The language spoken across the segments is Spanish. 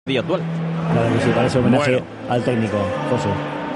día actual. Claro que sí, para ese homenaje al técnico, José.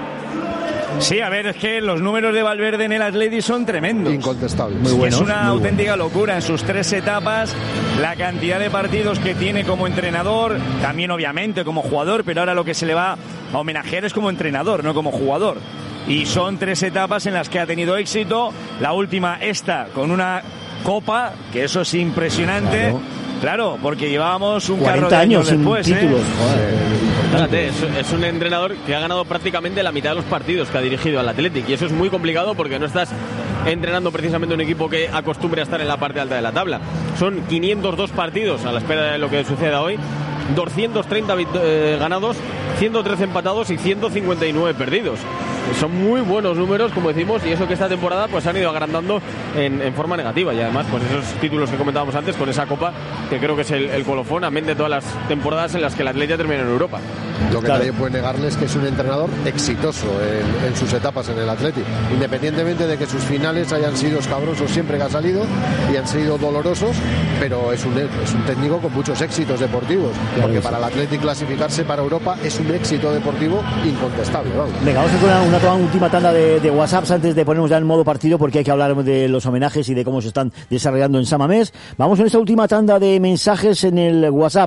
Sí, a ver, es que los números de Valverde en el Atleti son tremendos. Incontestables. Muy buenos, es una auténtica buenos. locura en sus 3 etapas, la cantidad de partidos que tiene como entrenador, también obviamente como jugador, pero ahora lo que se le va a homenajear es como entrenador, no como jugador. Y son 3 etapas en las que ha tenido éxito, la última esta con una copa, que eso es impresionante. Claro, porque llevábamos un 40 carro de años después, sin títulos. Fíjate, es un entrenador que ha ganado prácticamente la mitad de los partidos que ha dirigido al Athletic, y eso es muy complicado porque no estás entrenando precisamente un equipo que acostumbre a estar en la parte alta de la tabla. Son 502 partidos a la espera de lo que suceda hoy, 230 ganados, 113 empatados y 159 perdidos. Son muy buenos números, como decimos, y eso que esta temporada pues han ido agrandando en forma negativa, y además pues esos títulos que comentábamos antes con esa copa, que creo que es el colofón, amén de todas las temporadas en las que el Atleti termina en Europa. Lo que nadie puede negarle es que es un entrenador exitoso en sus etapas en el Atleti, independientemente de que sus finales hayan sido escabrosos siempre que ha salido y han sido dolorosos, pero es un técnico con muchos éxitos deportivos, porque para el Atleti clasificarse para Europa es un éxito deportivo incontestable. Vamos. Venga, vamos a hacer una última tanda de WhatsApps antes de ponernos ya en modo partido, porque hay que hablar de los homenajes y de cómo se están desarrollando en San Mamés. Vamos en esta última tanda de mensajes en el WhatsApp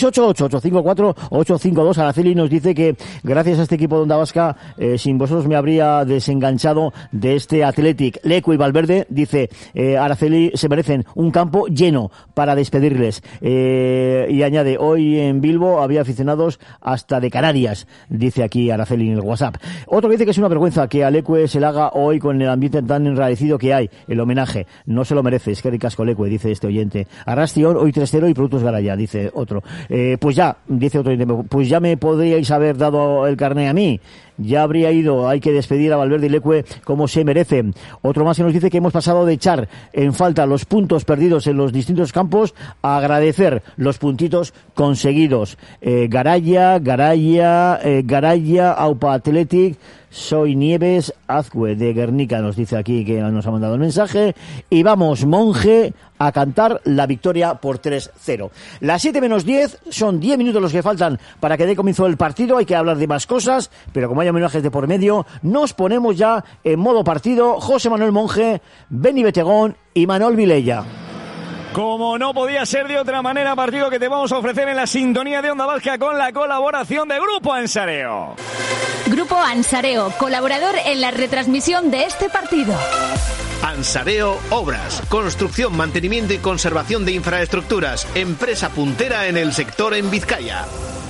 688-854-852. Araceli nos dice que gracias a este equipo de Onda Vasca, sin vosotros me habría desenganchado de este Athletic. Lecu y Valverde, dice Araceli, se merecen un campo lleno para despedirles. Y añade, hoy en Bilbo había aficionados hasta de Canarias, dice aquí Araceli en el WhatsApp. Otro que dice que es una vergüenza que a Leque se le haga hoy con el ambiente tan enrarecido que hay, el homenaje. No se lo merece, es que ricasco Leque, dice este oyente. Arrastion, hoy 3-0 y productos Garaya, dice otro. Pues ya, dice otro oyente, pues ya me podríais haber dado el carné a mí. Ya habría ido, hay que despedir a Valverde y Leque como se merecen. Otro más que nos dice que hemos pasado de echar en falta los puntos perdidos en los distintos campos a agradecer los puntitos conseguidos. Garaya, Aupa Athletic, soy Nieves Azcue de Guernica, nos dice aquí que nos ha mandado el mensaje. Y vamos, Monje, a cantar la victoria por 3-0. Las 7:10, son 10 minutos los que faltan para que dé comienzo el partido. Hay que hablar de más cosas, pero como hay homenajes de por medio, nos ponemos ya en modo partido. José Manuel Monje, Beni Betegón y Manuel Vilella. Como no podía ser de otra manera, partido que te vamos a ofrecer en la sintonía de Onda Vasca con la colaboración de Grupo Ansareo. Grupo Ansareo, colaborador en la retransmisión de este partido. Ansareo Obras, construcción, mantenimiento y conservación de infraestructuras, empresa puntera en el sector en Vizcaya.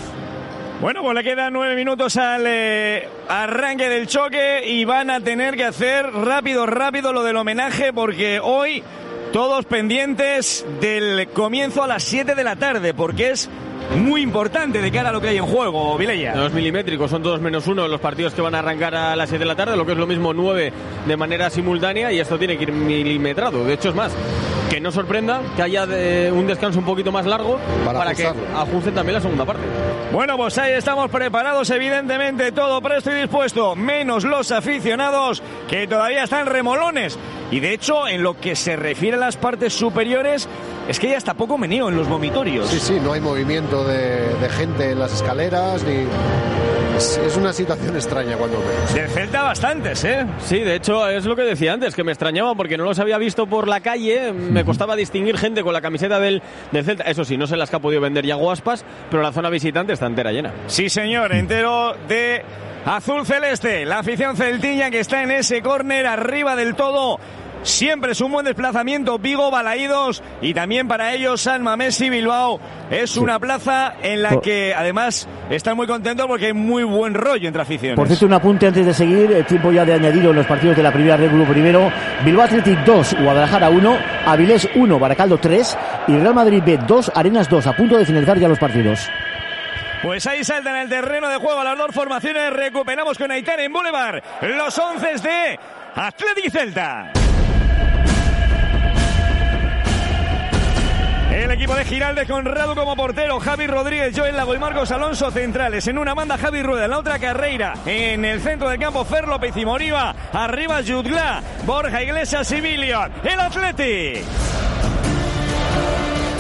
Bueno, pues le quedan 9 minutos al arranque del choque y van a tener que hacer rápido lo del homenaje, porque hoy todos pendientes del comienzo a las 7 de la tarde, porque es muy importante de cara a lo que hay en juego, Vilella. Los milimétricos son todos -1 los partidos que van a arrancar a las 7 de la tarde, lo que es lo mismo 9 de manera simultánea, y esto tiene que ir milimetrado. De hecho, es más, que no sorprenda que haya un descanso un poquito más largo para que ajusten también la segunda parte. Bueno, pues ahí estamos preparados, evidentemente, todo presto y dispuesto, menos los aficionados que todavía están remolones. Y de hecho, en lo que se refiere a las partes superiores, es que ya está poco meneo en los vomitorios. Sí, no hay movimiento de gente en las escaleras, ni... Es una situación extraña cuando menos. Del Celta bastantes, ¿eh? Sí, de hecho, es lo que decía antes, que me extrañaba porque no los había visto por la calle, me costaba distinguir gente con la camiseta del Celta. Eso sí, no sé las que ha podido vender Yago Aspas, pero la zona visitante está entera llena. Sí, señor, entero de azul celeste. La afición celtiña que está en ese córner arriba del todo. Siempre es un buen desplazamiento, Vigo, Balaídos, y también para ellos San Mamés y Bilbao. Es una plaza en la que además están muy contentos porque hay muy buen rollo entre aficiones. Por cierto, un apunte antes de seguir, tiempo ya de añadido en los partidos de la primera red, grupo primero. Bilbao Athletic 2, Guadalajara 1, Avilés 1, Baracaldo 3 y Real Madrid B 2, Arenas 2, a punto de finalizar ya los partidos. Pues ahí saltan el terreno de juego las dos formaciones. Recuperamos con Aitán en Boulevard los 11 de Athletic y Celta. El equipo de Giraldez con Radu como portero, Javi Rodríguez, Joel Lago y Marcos Alonso centrales. En una banda Javi Rueda, en la otra Carreira. En el centro del campo Fer López y Moriba. Arriba Jutgla, Borja Iglesias y Billion. El Athletic.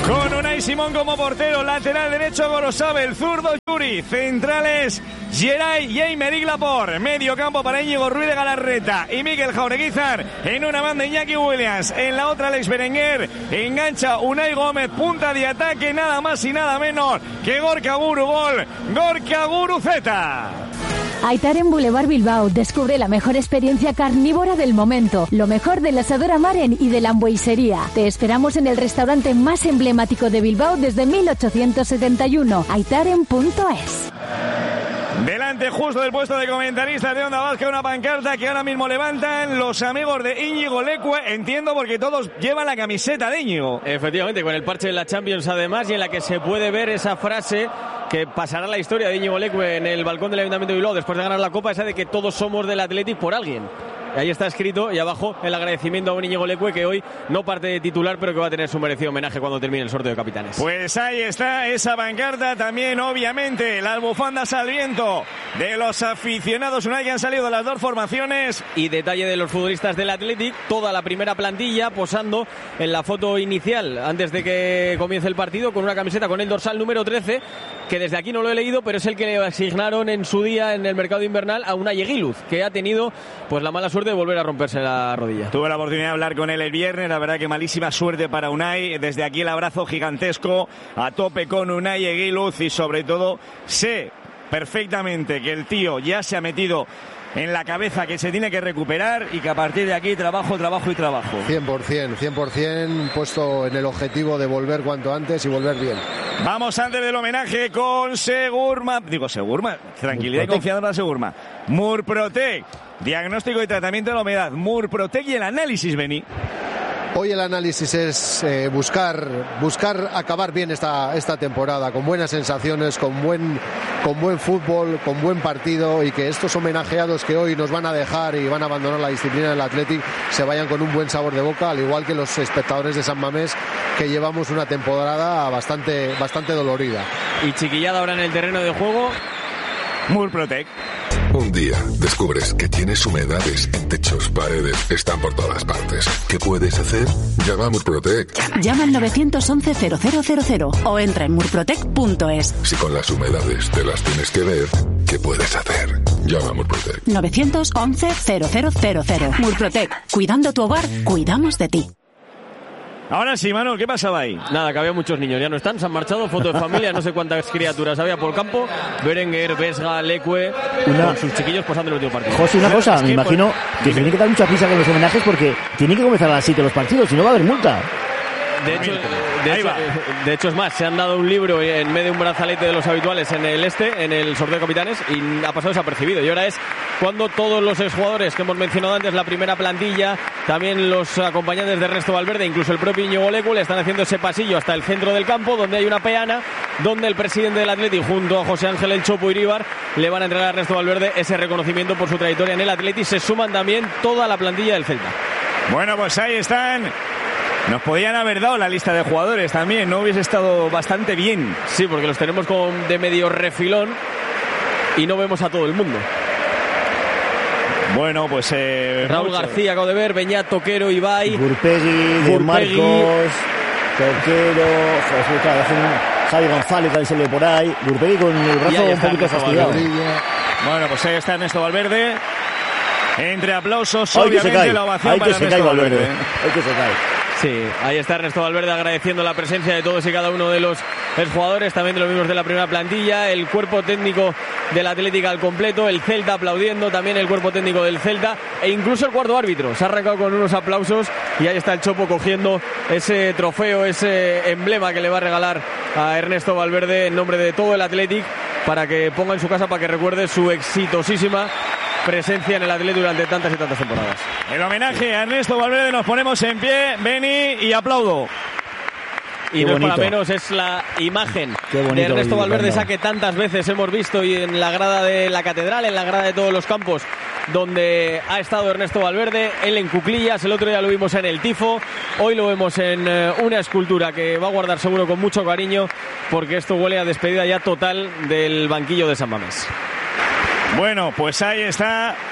Con Unai Simón como portero, lateral derecho Gorosabel, el zurdo Yuri, centrales Geray y Aymeric Laporte, medio campo para Íñigo Ruiz de Galarreta y Mikel Jaureguizar, en una banda Iñaki Williams, en la otra Alex Berenguer, engancha Unai Gómez, punta de ataque, nada más y nada menos que Gorka Guru, gol, Gorka Guruzeta. Aitaren Boulevard Bilbao, descubre la mejor experiencia carnívora del momento, lo mejor del asador Amaren y de la hamburguesería. Te esperamos en el restaurante más emblemático de Bilbao desde 1871, aitaren.es. Delante justo del puesto de comentaristas de Onda Vasca, una pancarta que ahora mismo levantan los amigos de Íñigo Leque, entiendo porque todos llevan la camiseta de Íñigo. Efectivamente, con el parche de la Champions además, y en la que se puede ver esa frase que pasará la historia de Íñigo Leque en el balcón del Ayuntamiento de Bilbao después de ganar la Copa, esa de que todos somos del Athletic por alguien. Ahí está escrito, y abajo el agradecimiento a un Íñigo Leque que hoy no parte de titular, pero que va a tener su merecido homenaje cuando termine el sorteo de capitanes. Pues ahí está esa pancarta, también obviamente las bufandas al viento de los aficionados Unai que han salido de las dos formaciones. Y detalle de los futbolistas del Athletic, toda la primera plantilla posando en la foto inicial antes de que comience el partido con una camiseta con el dorsal número 13, que desde aquí no lo he leído, pero es el que le asignaron en su día en el mercado invernal a Unai Eguiluz, que ha tenido pues la mala suerte de volver a romperse la rodilla. Tuve la oportunidad de hablar con él el viernes, la verdad que malísima suerte para Unai. Desde aquí el abrazo gigantesco, a tope con Unai Eguiluz, y sobre todo sé perfectamente que el tío ya se ha metido en la cabeza que se tiene que recuperar y que a partir de aquí trabajo y trabajo. 100%, puesto en el objetivo de volver cuanto antes y volver bien. Vamos antes del homenaje con Segurma, tranquilidad y confianza para Segurma. Murprotec, diagnóstico y tratamiento de la humedad. Murprotec y el análisis, Beni. Hoy el análisis es buscar acabar bien esta temporada, con buenas sensaciones, con buen fútbol, con buen partido, y que estos homenajeados que hoy nos van a dejar y van a abandonar la disciplina del Athletic se vayan con un buen sabor de boca, al igual que los espectadores de San Mamés, que llevamos una temporada bastante dolorida. Y chiquillada ahora en el terreno de juego. Murprotec. Un día descubres que tienes humedades en techos, paredes, están por todas partes. ¿Qué puedes hacer? Llama a Murprotec. Llama al 911-0000 o entra en murprotec.es. Si con las humedades te las tienes que ver, ¿qué puedes hacer? Llama a Murprotec. 911-0000. Murprotec. Cuidando tu hogar, cuidamos de ti. Ahora sí, Manuel, ¿qué pasaba ahí? Nada, que había muchos niños, ya no están, se han marchado, foto de familia, no sé cuántas criaturas había por el campo. Berenguer, Vesga, Leque, con sus chiquillos posando el último partido. José, una cosa, me imagino que tiene que dar mucha prisa con los homenajes porque tienen que comenzar a las 7 los partidos, si no va a haber multa. De hecho, es más, se han dado un libro en medio de un brazalete de los habituales en el sorteo de capitanes, y ha pasado desapercibido. Y ahora es cuando todos los exjugadores que hemos mencionado antes, la primera plantilla, también los acompañantes de Ernesto Valverde, incluso el propio Íñigo Leque, le están haciendo ese pasillo hasta el centro del campo, donde hay una peana, donde el presidente del Athletic, junto a José Ángel El Chopo Iríbar, le van a entregar a Ernesto Valverde ese reconocimiento por su trayectoria en el Athletic. Se suman también toda la plantilla del Celta. Bueno, pues ahí están. Nos podían haber dado la lista de jugadores también, ¿no? Hubiese estado bastante bien. Sí, porque los tenemos de medio refilón y no vemos a todo el mundo. Bueno, pues Raúl García, acabo de ver, Beñat, Toquero, Ibai, Gurpegui, De Marcos, Toquero, Javi González también se le por ahí. Gurpegui con el brazo un poquito fastidiado. Bueno, pues ahí está Ernesto Valverde. Entre aplausos, obviamente la ovación para Ernesto Valverde. Hay que se cae. Sí, ahí está Ernesto Valverde agradeciendo la presencia de todos y cada uno de los exjugadores, también de los miembros de la primera plantilla, el cuerpo técnico del Atlético al completo, el Celta aplaudiendo, también el cuerpo técnico del Celta, e incluso el cuarto árbitro se ha arrancado con unos aplausos, y ahí está el Chopo cogiendo ese trofeo, ese emblema que le va a regalar a Ernesto Valverde en nombre de todo el Atlético, para que ponga en su casa, para que recuerde su exitosísima presencia en el Atlético durante tantas y tantas temporadas. El homenaje a Ernesto Valverde, nos ponemos en pie, Beni, y aplaudo. Y no es para menos, es la imagen de Ernesto Valverde, esa que tantas veces hemos visto, y en la grada de la Catedral, en la grada de todos los campos donde ha estado Ernesto Valverde, él en cuclillas, el otro día lo vimos en el tifo, hoy lo vemos en una escultura que va a guardar seguro con mucho cariño, porque esto huele a despedida ya total del banquillo de San Mamés. Bueno, pues ahí está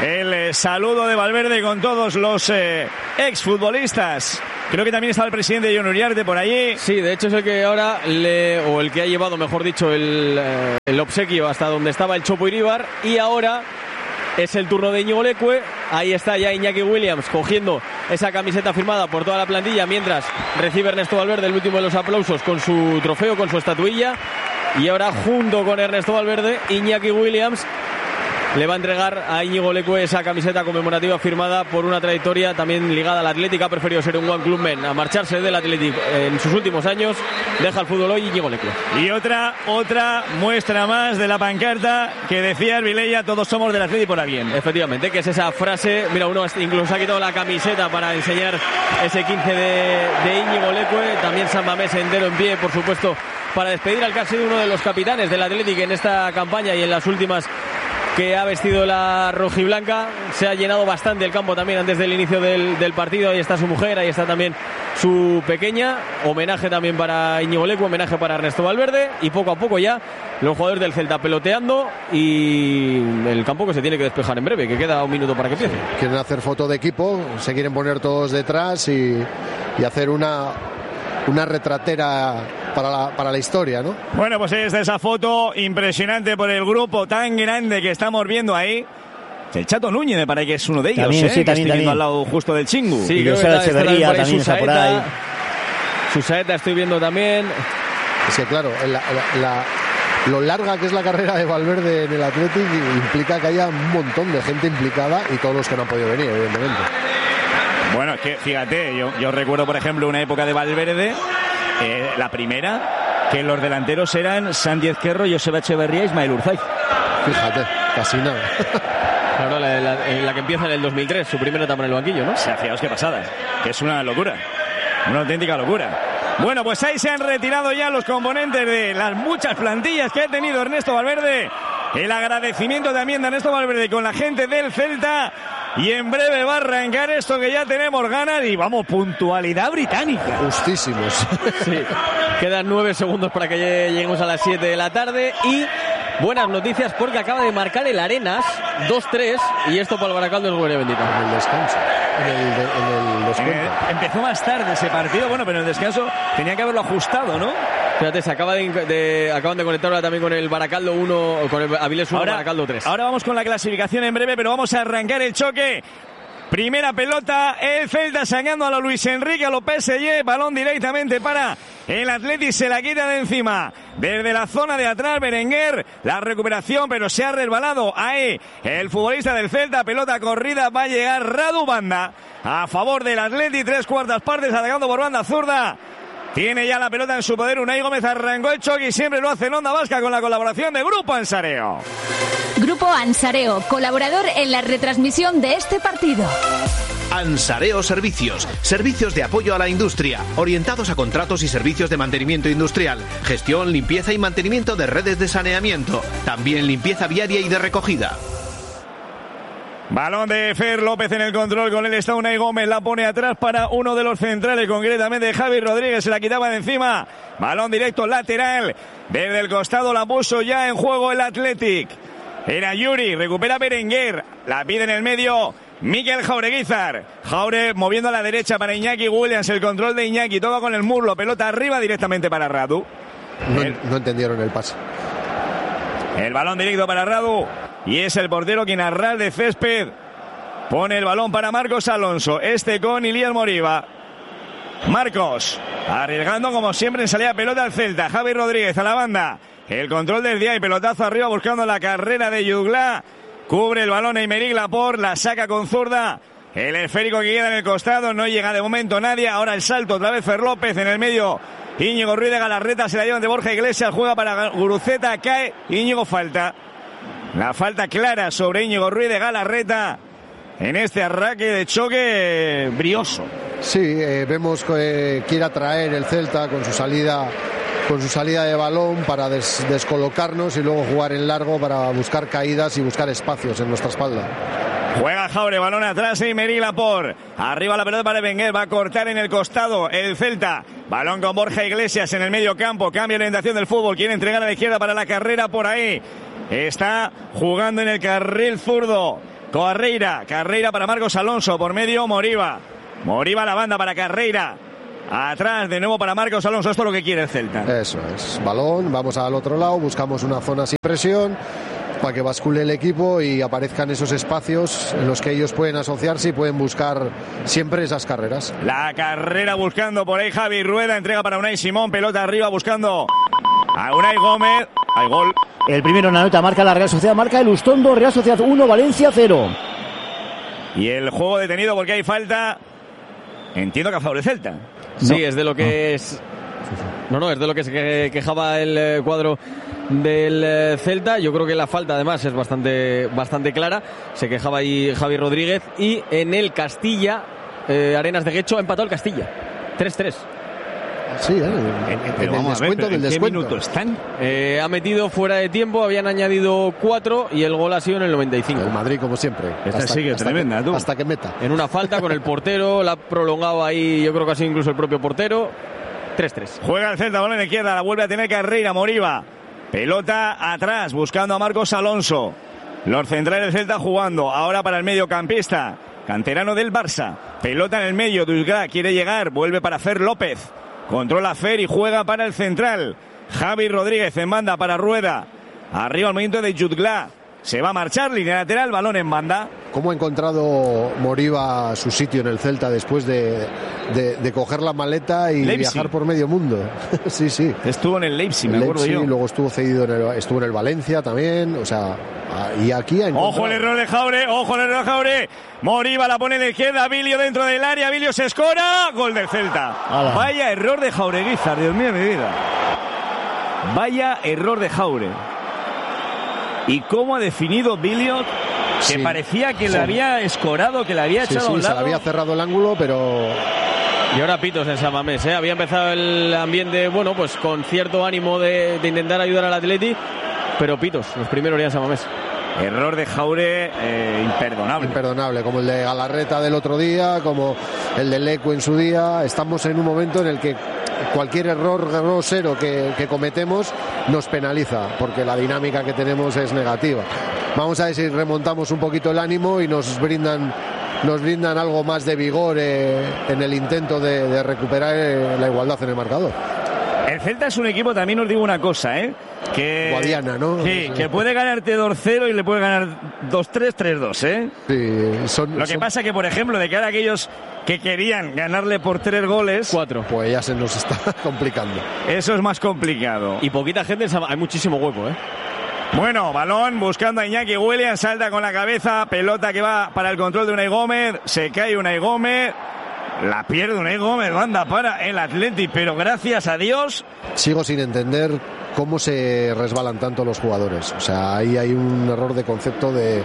el saludo de Valverde con todos los exfutbolistas. Creo que también estaba el presidente Jon Uriarte por allí. Sí, de hecho es el que ahora o el que ha llevado, mejor dicho, el obsequio hasta donde estaba el Chopo Iríbar, y ahora es el turno de Íñigo Leque. Ahí está ya Iñaki Williams cogiendo esa camiseta firmada por toda la plantilla, mientras recibe Ernesto Valverde el último de los aplausos con su trofeo, con su estatuilla. Y ahora, junto con Ernesto Valverde, Iñaki Williams le va a entregar a Íñigo Leque esa camiseta conmemorativa firmada por una trayectoria también ligada al Atlético. Ha preferido ser un One Club Men a marcharse del Atlético en sus últimos años. Deja el fútbol hoy Íñigo Leque. Y otra muestra más de la pancarta que decía Vilella: todos somos del Atlético para bien. Efectivamente, que es esa frase. Mira, uno incluso ha quitado la camiseta para enseñar ese 15 de Íñigo Leque. También San Mamés entero en pie, por supuesto, para despedir al que ha sido uno de los capitanes del Atlético en esta campaña y en las últimas que ha vestido la rojiblanca. Se ha llenado bastante el campo también antes del inicio del partido. Ahí está su mujer, ahí está también su pequeña. Homenaje también para Íñigo Leque, homenaje para Ernesto Valverde, y poco a poco ya los jugadores del Celta peloteando, y el campo que se tiene que despejar en breve, que queda un minuto para que empiece. Quieren hacer foto de equipo, se quieren poner todos detrás y hacer una retratera para la historia, ¿no? Bueno, pues es esa foto impresionante por el grupo tan grande que estamos viendo ahí. El Chato Núñez me parece que es uno de ellos, también, sí, que estoy viendo al lado justo del Chingu. Sí, creo que Echeverría también está por ahí. Susaeta estoy viendo también. Es que claro, lo larga que es la carrera de Valverde en el Athletic implica que haya un montón de gente implicada, y todos los que no han podido venir, evidentemente. Bueno, es que fíjate, yo recuerdo, por ejemplo, una época de Valverde, la primera, que los delanteros eran Santi Ezquerro, Joseba Echeverría y Ismael Urzaiz. Fíjate, casi nada. Claro, la que empieza en el 2003, su primera etapa en el banquillo, ¿no? O sea, fijaos qué pasada, que es una locura, una auténtica locura. Bueno, pues ahí se han retirado ya los componentes de las muchas plantillas que ha tenido Ernesto Valverde. El agradecimiento también de Ernesto Valverde con la gente del Celta. Y en breve va a arrancar esto que ya tenemos ganas. Y vamos, puntualidad británica. Justísimos. Sí, quedan 9 segundos para que lleguemos a las 7 de la tarde. Y buenas noticias porque acaba de marcar el Arenas 2-3. Y esto para el Baracaldo es gloria bendita. En el descanso. En el descuento. Empezó más tarde ese partido. Bueno, pero en el descanso tenía que haberlo ajustado, ¿no? Fíjate, se acaban de conectar ahora también con el Baracaldo 1, con el Avilés 1, Baracaldo 3. Ahora vamos con la clasificación en breve, pero vamos a arrancar el choque. Primera pelota, el Celta sacando a lo Luis Enrique, a lo PSG, balón directamente para el Athletic, se la quita de encima. Desde la zona de atrás, Berenguer, la recuperación, pero se ha resbalado ahí el futbolista del Celta, pelota corrida, va a llegar Radu Banda a favor del Athletic, 3/4 partes, atacando por banda zurda. Tiene ya la pelota en su poder Unai Gómez, arrancó el choque y siempre lo hace en Onda Vasca con la colaboración de Grupo Ansareo. Grupo Ansareo, colaborador en la retransmisión de este partido. Ansareo Servicios, servicios de apoyo a la industria, orientados a contratos y servicios de mantenimiento industrial, gestión, limpieza y mantenimiento de redes de saneamiento, también limpieza viaria y de recogida. Balón de Fer López en el control, con él está Unai Gómez, la pone atrás para uno de los centrales, concretamente Javi Rodríguez, se la quitaba de encima. Balón directo lateral, desde el costado la puso ya en juego el Athletic. Era Yuri, recupera Berenguer, la pide en el medio Mikel Jaureguizar. Jaure moviendo a la derecha para Iñaki Williams, el control de Iñaki, toca con el muslo, pelota arriba directamente para Radu. No entendieron el pase. El balón directo para Radu. Y es el portero quien a ras de césped pone el balón para Marcos Alonso. Este con Ilias Moriba. Marcos arriesgando como siempre en salida de pelota al Celta. Javi Rodríguez a la banda. El control del día y pelotazo arriba buscando la carrera de Yugla. Cubre el balón Aymeric Laporte. La saca con zurda. El esférico que queda en el costado. No llega de momento nadie. Ahora el salto otra vez Fer López en el medio. Íñigo Ruiz de Galarreta se la llevan de Borja Iglesias. Juega para Guruceta. Cae. Íñigo falta. La falta clara sobre Íñigo Ruiz de Galarreta en este arranque de choque brioso. Sí, vemos que quiere atraer el Celta con su salida de balón para descolocarnos y luego jugar en largo para buscar caídas y buscar espacios en nuestra espalda. Juega Jaure, balón atrás, Aymeric Laporte. Arriba la pelota para Wenger, va a cortar en el costado el Celta. Balón con Borja Iglesias en el medio campo, cambia la orientación del fútbol, quiere entregar a la izquierda para la carrera por ahí. Está jugando en el carril zurdo Carreira para Marcos Alonso, por medio Moriba a la banda para Carreira, atrás de nuevo para Marcos Alonso. Esto es lo que quiere el Celta. Eso es, balón, vamos al otro lado, buscamos una zona sin presión para que bascule el equipo y aparezcan esos espacios en los que ellos pueden asociarse y pueden buscar siempre esas carreras. La carrera buscando por ahí Javi Rueda, entrega para Unai Simón, pelota arriba buscando a Unai Gómez. Hay gol. El primero en la nota marca la Real Sociedad, marca el Ustondo, Real Sociedad 1, Valencia 0. Y el juego detenido porque hay falta, entiendo que a favor de Celta. Sí, es de lo que es... No, es de lo que se quejaba el cuadro del Celta. Yo creo que la falta además es bastante clara. Se quejaba ahí Javi Rodríguez. Y en el Castilla, Arenas de Guecho, empató el Castilla 3-3. Sí, en el descuento del descuento. ¿Qué minuto están? Ha metido fuera de tiempo, habían añadido 4 y el gol ha sido en el 95. El Madrid, como siempre. Esta sigue tremenda, tú. Hasta que meta. En una falta con el portero, la ha prolongado ahí, yo creo que ha sido incluso el propio portero. 3-3. Juega el Celta, balón en la izquierda, la vuelve a tener Carreira, Moriba. Pelota atrás, buscando a Marcos Alonso. Los centrales del Celta jugando, ahora para el mediocampista, canterano del Barça. Pelota en el medio, Duzgá quiere llegar, vuelve para Fer López. Controla Fer y juega para el central. Javi Rodríguez en banda para Rueda. Arriba al movimiento de Jutgla. Se va a marchar, línea lateral, balón en banda. ¿Cómo ha encontrado Moriba su sitio en el Celta después de coger la maleta y Leipzig. viajar por medio mundo? Sí. Estuvo en el Leipzig, me acuerdo yo. Luego estuvo cedido, estuvo en el Valencia también. O sea, y aquí ha encontrado... Ojo el error de Jaure. Moriba la pone en la izquierda, Vilio dentro del área, Vilio se escora. Gol del Celta. ¡Hala! Vaya error de Jaureguizar, Dios mío de mi vida. Vaya error de Jaure. Y cómo ha definido Vilio, que Sí. parecía que le había escorado, que le había echado a un se lado. le había cerrado el ángulo, pero... Y ahora pitos en San Mamés, ¿eh? Había empezado el ambiente, bueno, pues con cierto ánimo de intentar ayudar al Atleti, pero pitos, los primeros ya en San Mamés. Error de Jaure imperdonable. Como el de Galarreta del otro día, como el de Lecu en su día. Estamos en un momento en el que cualquier error grosero que cometemos nos penaliza, porque la dinámica que tenemos es negativa. Vamos a ver si remontamos un poquito el ánimo y nos brindan algo más de vigor en el intento de recuperar la igualdad en el marcador. El Celta es un equipo, también os digo una cosa, que Guadiana, ¿no? Sí, que puede ganarte 2-0 y le puede ganar 2-3, 3-2, Sí, Lo que pasa que, por ejemplo, de cara a aquellos que querían ganarle por 3 goles, 4. Pues ya se nos está complicando. Eso es más complicado. Y poquita gente, hay muchísimo hueco, ¿eh? Bueno, balón buscando a Iñaki Williams, salta con la cabeza, pelota que va para el control de Unai Gómez, se cae Unai Gómez, la pierde Unai Gómez, banda para el Atleti, pero gracias a Dios. Sigo sin entender cómo se resbalan tanto los jugadores. O sea, ahí hay un error de concepto de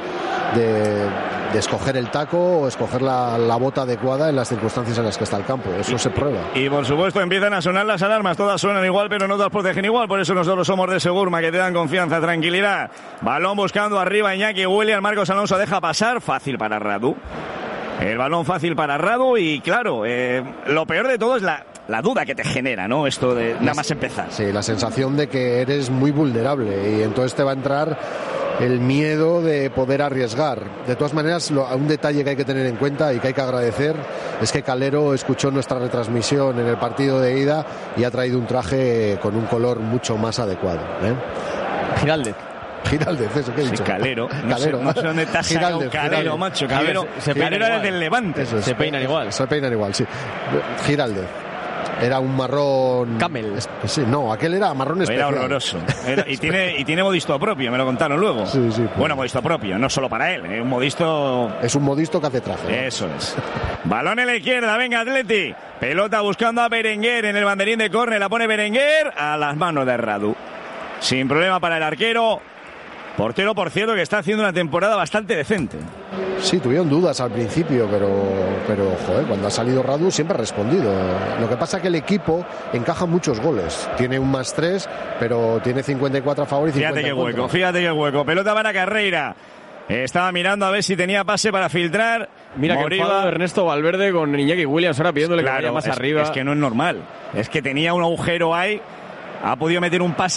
escoger el taco o escoger la bota adecuada en las circunstancias en las que está el campo. Eso se prueba. Y por supuesto empiezan a sonar las alarmas, todas suenan igual pero no todas protegen igual, por eso nosotros somos de Segurma, que te dan confianza, tranquilidad. Balón buscando arriba Iñaki Williams, Marcos Alonso deja pasar, fácil para Radu. El balón fácil para Radu y claro, lo peor de todo es la duda que te genera, ¿no? Esto de nada más empezar. Sí, la sensación de que eres muy vulnerable y entonces te va a entrar el miedo de poder arriesgar. De todas maneras, un detalle que hay que tener en cuenta y que hay que agradecer es que Calero escuchó nuestra retransmisión en el partido de ida y ha traído un traje con un color mucho más adecuado. Giraldez, eso que he dicho. Sí, Calero. Calero. No sé dónde te has sacado Calero, macho. Calero era del Levante. Eso es. se peinan igual. Se peinan igual, sí. Giraldez. Era un marrón... Camel. Sí, no, aquel era marrón especial. Era horroroso. Y tiene modisto propio, me lo contaron luego. Sí. Bueno, modisto propio, no solo para él. Un modisto... Es un modisto que hace traje, ¿no? Eso es. Balón en la izquierda, venga Atleti. Pelota buscando a Berenguer en el banderín de córner. La pone Berenguer a las manos de Radu. Sin problema para el arquero. Portero, por cierto, que está haciendo una temporada bastante decente. Sí, tuvieron dudas al principio, pero joder, cuando ha salido Radu siempre ha respondido. Lo que pasa es que el equipo encaja muchos goles. Tiene un +3, pero tiene 54 a favor y 50 Fíjate qué hueco. Pelota para Carreira. Estaba mirando a ver si tenía pase para filtrar. Mira que enfado Ernesto Valverde con Iñaki Williams ahora pidiéndole que vaya más arriba. Es que no es normal. Es que tenía un agujero ahí. Ha podido meter un pase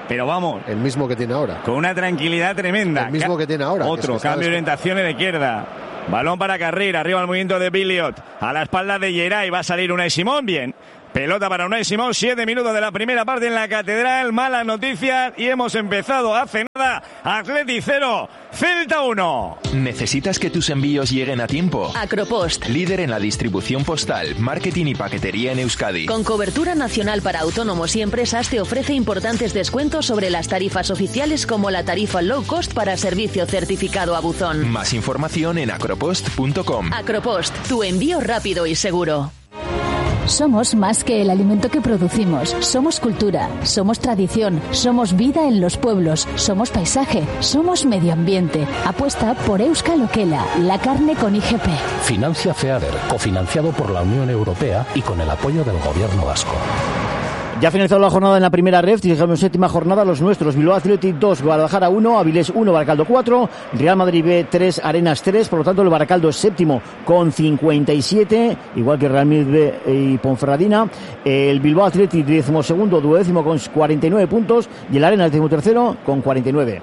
pero vamos. El mismo que tiene ahora. Con una tranquilidad tremenda. El mismo que tiene ahora. Otro cambio de orientación en la izquierda. Balón para Carril, arriba el movimiento de Billiot. A la espalda de Geray va a salir Unai Simón, bien. Pelota para Unai Simón, 7 minutos de la primera parte en la Catedral. Malas noticias y hemos empezado hace nada. Atleti 0, Celta 1. ¿Necesitas que tus envíos lleguen a tiempo? Acropost. Líder en la distribución postal, marketing y paquetería en Euskadi. Con cobertura nacional para autónomos y empresas te ofrece importantes descuentos sobre las tarifas oficiales como la tarifa low cost para servicio certificado a buzón. Más información en acropost.com. Acropost, tu envío rápido y seguro. Somos más que el alimento que producimos. Somos cultura, somos tradición, somos vida en los pueblos, somos paisaje, somos medio ambiente. Apuesta por Euskal Okela, la carne con IGP. Financia FEADER, cofinanciado por la Unión Europea y con el apoyo del Gobierno vasco. Ya ha finalizado la jornada en la primera ref, digamos séptima jornada, los nuestros: Bilbao Athletic 2, Guadalajara 1, Avilés 1, Baracaldo 4, Real Madrid B 3, Arenas 3, por lo tanto el Baracaldo es séptimo con 57, igual que Real Madrid B y Ponferradina, el Bilbao Athletic 12º, 12º con 49 puntos y el Arenas 13º con 49.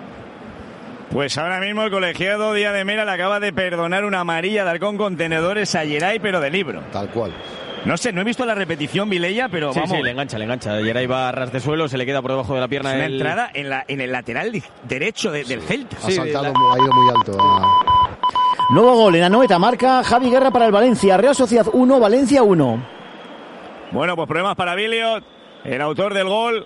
Pues ahora mismo el colegiado Díaz de Mera le acaba de perdonar una amarilla de Halcón Contenedores a Geray, pero de libro. Tal cual. No sé, no he visto la repetición, Vilella, pero sí, vamos. Sí, le engancha. Geray va a ras de suelo, se le queda por debajo de la pierna. Es una entrada en el lateral derecho del Celta. Ha saltado, ha ido muy alto. Nuevo gol en Anoeta, marca Javi Guerra para el Valencia. Real Sociedad 1, Valencia 1. Bueno, pues problemas para Billiot, el autor del gol.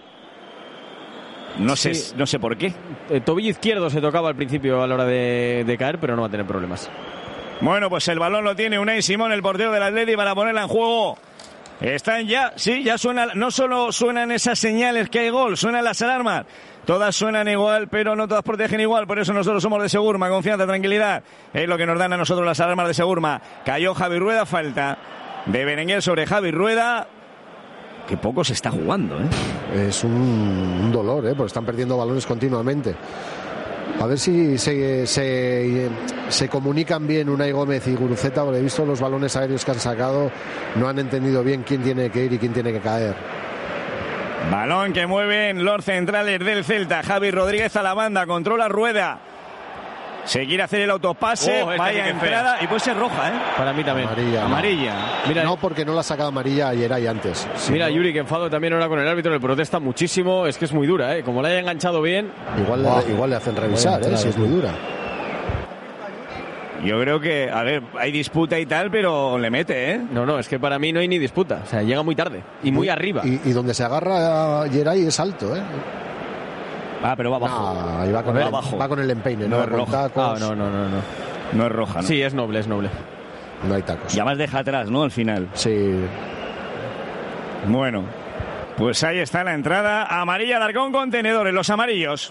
No sé por qué. El tobillo izquierdo se tocaba al principio a la hora de caer, pero no va a tener problemas. Bueno, pues el balón lo tiene Unai Simón, el portero del Atleti, para ponerla en juego. Están ya suena, no solo suenan esas señales que hay gol, suenan las alarmas. Todas suenan igual, pero no todas protegen igual. Por eso nosotros somos de Segurma. Confianza, tranquilidad. Es lo que nos dan a nosotros las alarmas de Segurma. Cayó Javi Rueda, falta de Berenguer sobre Javi Rueda. Que poco se está jugando, ¿eh? Es un dolor, porque están perdiendo balones continuamente. A ver si se comunican bien Unai Gómez y Guruceta, porque he visto los balones aéreos que han sacado, no han entendido bien quién tiene que ir y quién tiene que caer. Balón que mueven los centrales del Celta. Javi Rodríguez a la banda, controla Rueda. Se quiere hacer el autopase, vaya entrada y puede ser roja, ¿eh? Para mí también. Amarilla. Mira, no, porque no la ha sacado amarilla ayer y antes. Mira, Yuri, que enfado también ahora con el árbitro, le protesta muchísimo. Es que es muy dura, ¿eh? Como la haya enganchado bien. Igual le hacen revisar, si es muy dura. Yo creo que, a ver, hay disputa y tal, pero le mete, ¿eh? No, es que para mí no hay ni disputa. O sea, llega muy tarde y muy arriba. Y donde se agarra a Geray es alto, ¿eh? Pero va abajo. No, ahí va con el empeine, no es roja. No. No es roja, ¿no? Sí, es noble. No hay tacos. Y además deja atrás, ¿no? Al final. Sí. Bueno, pues ahí está la entrada. Amarilla de Halcón Contenedores, los amarillos.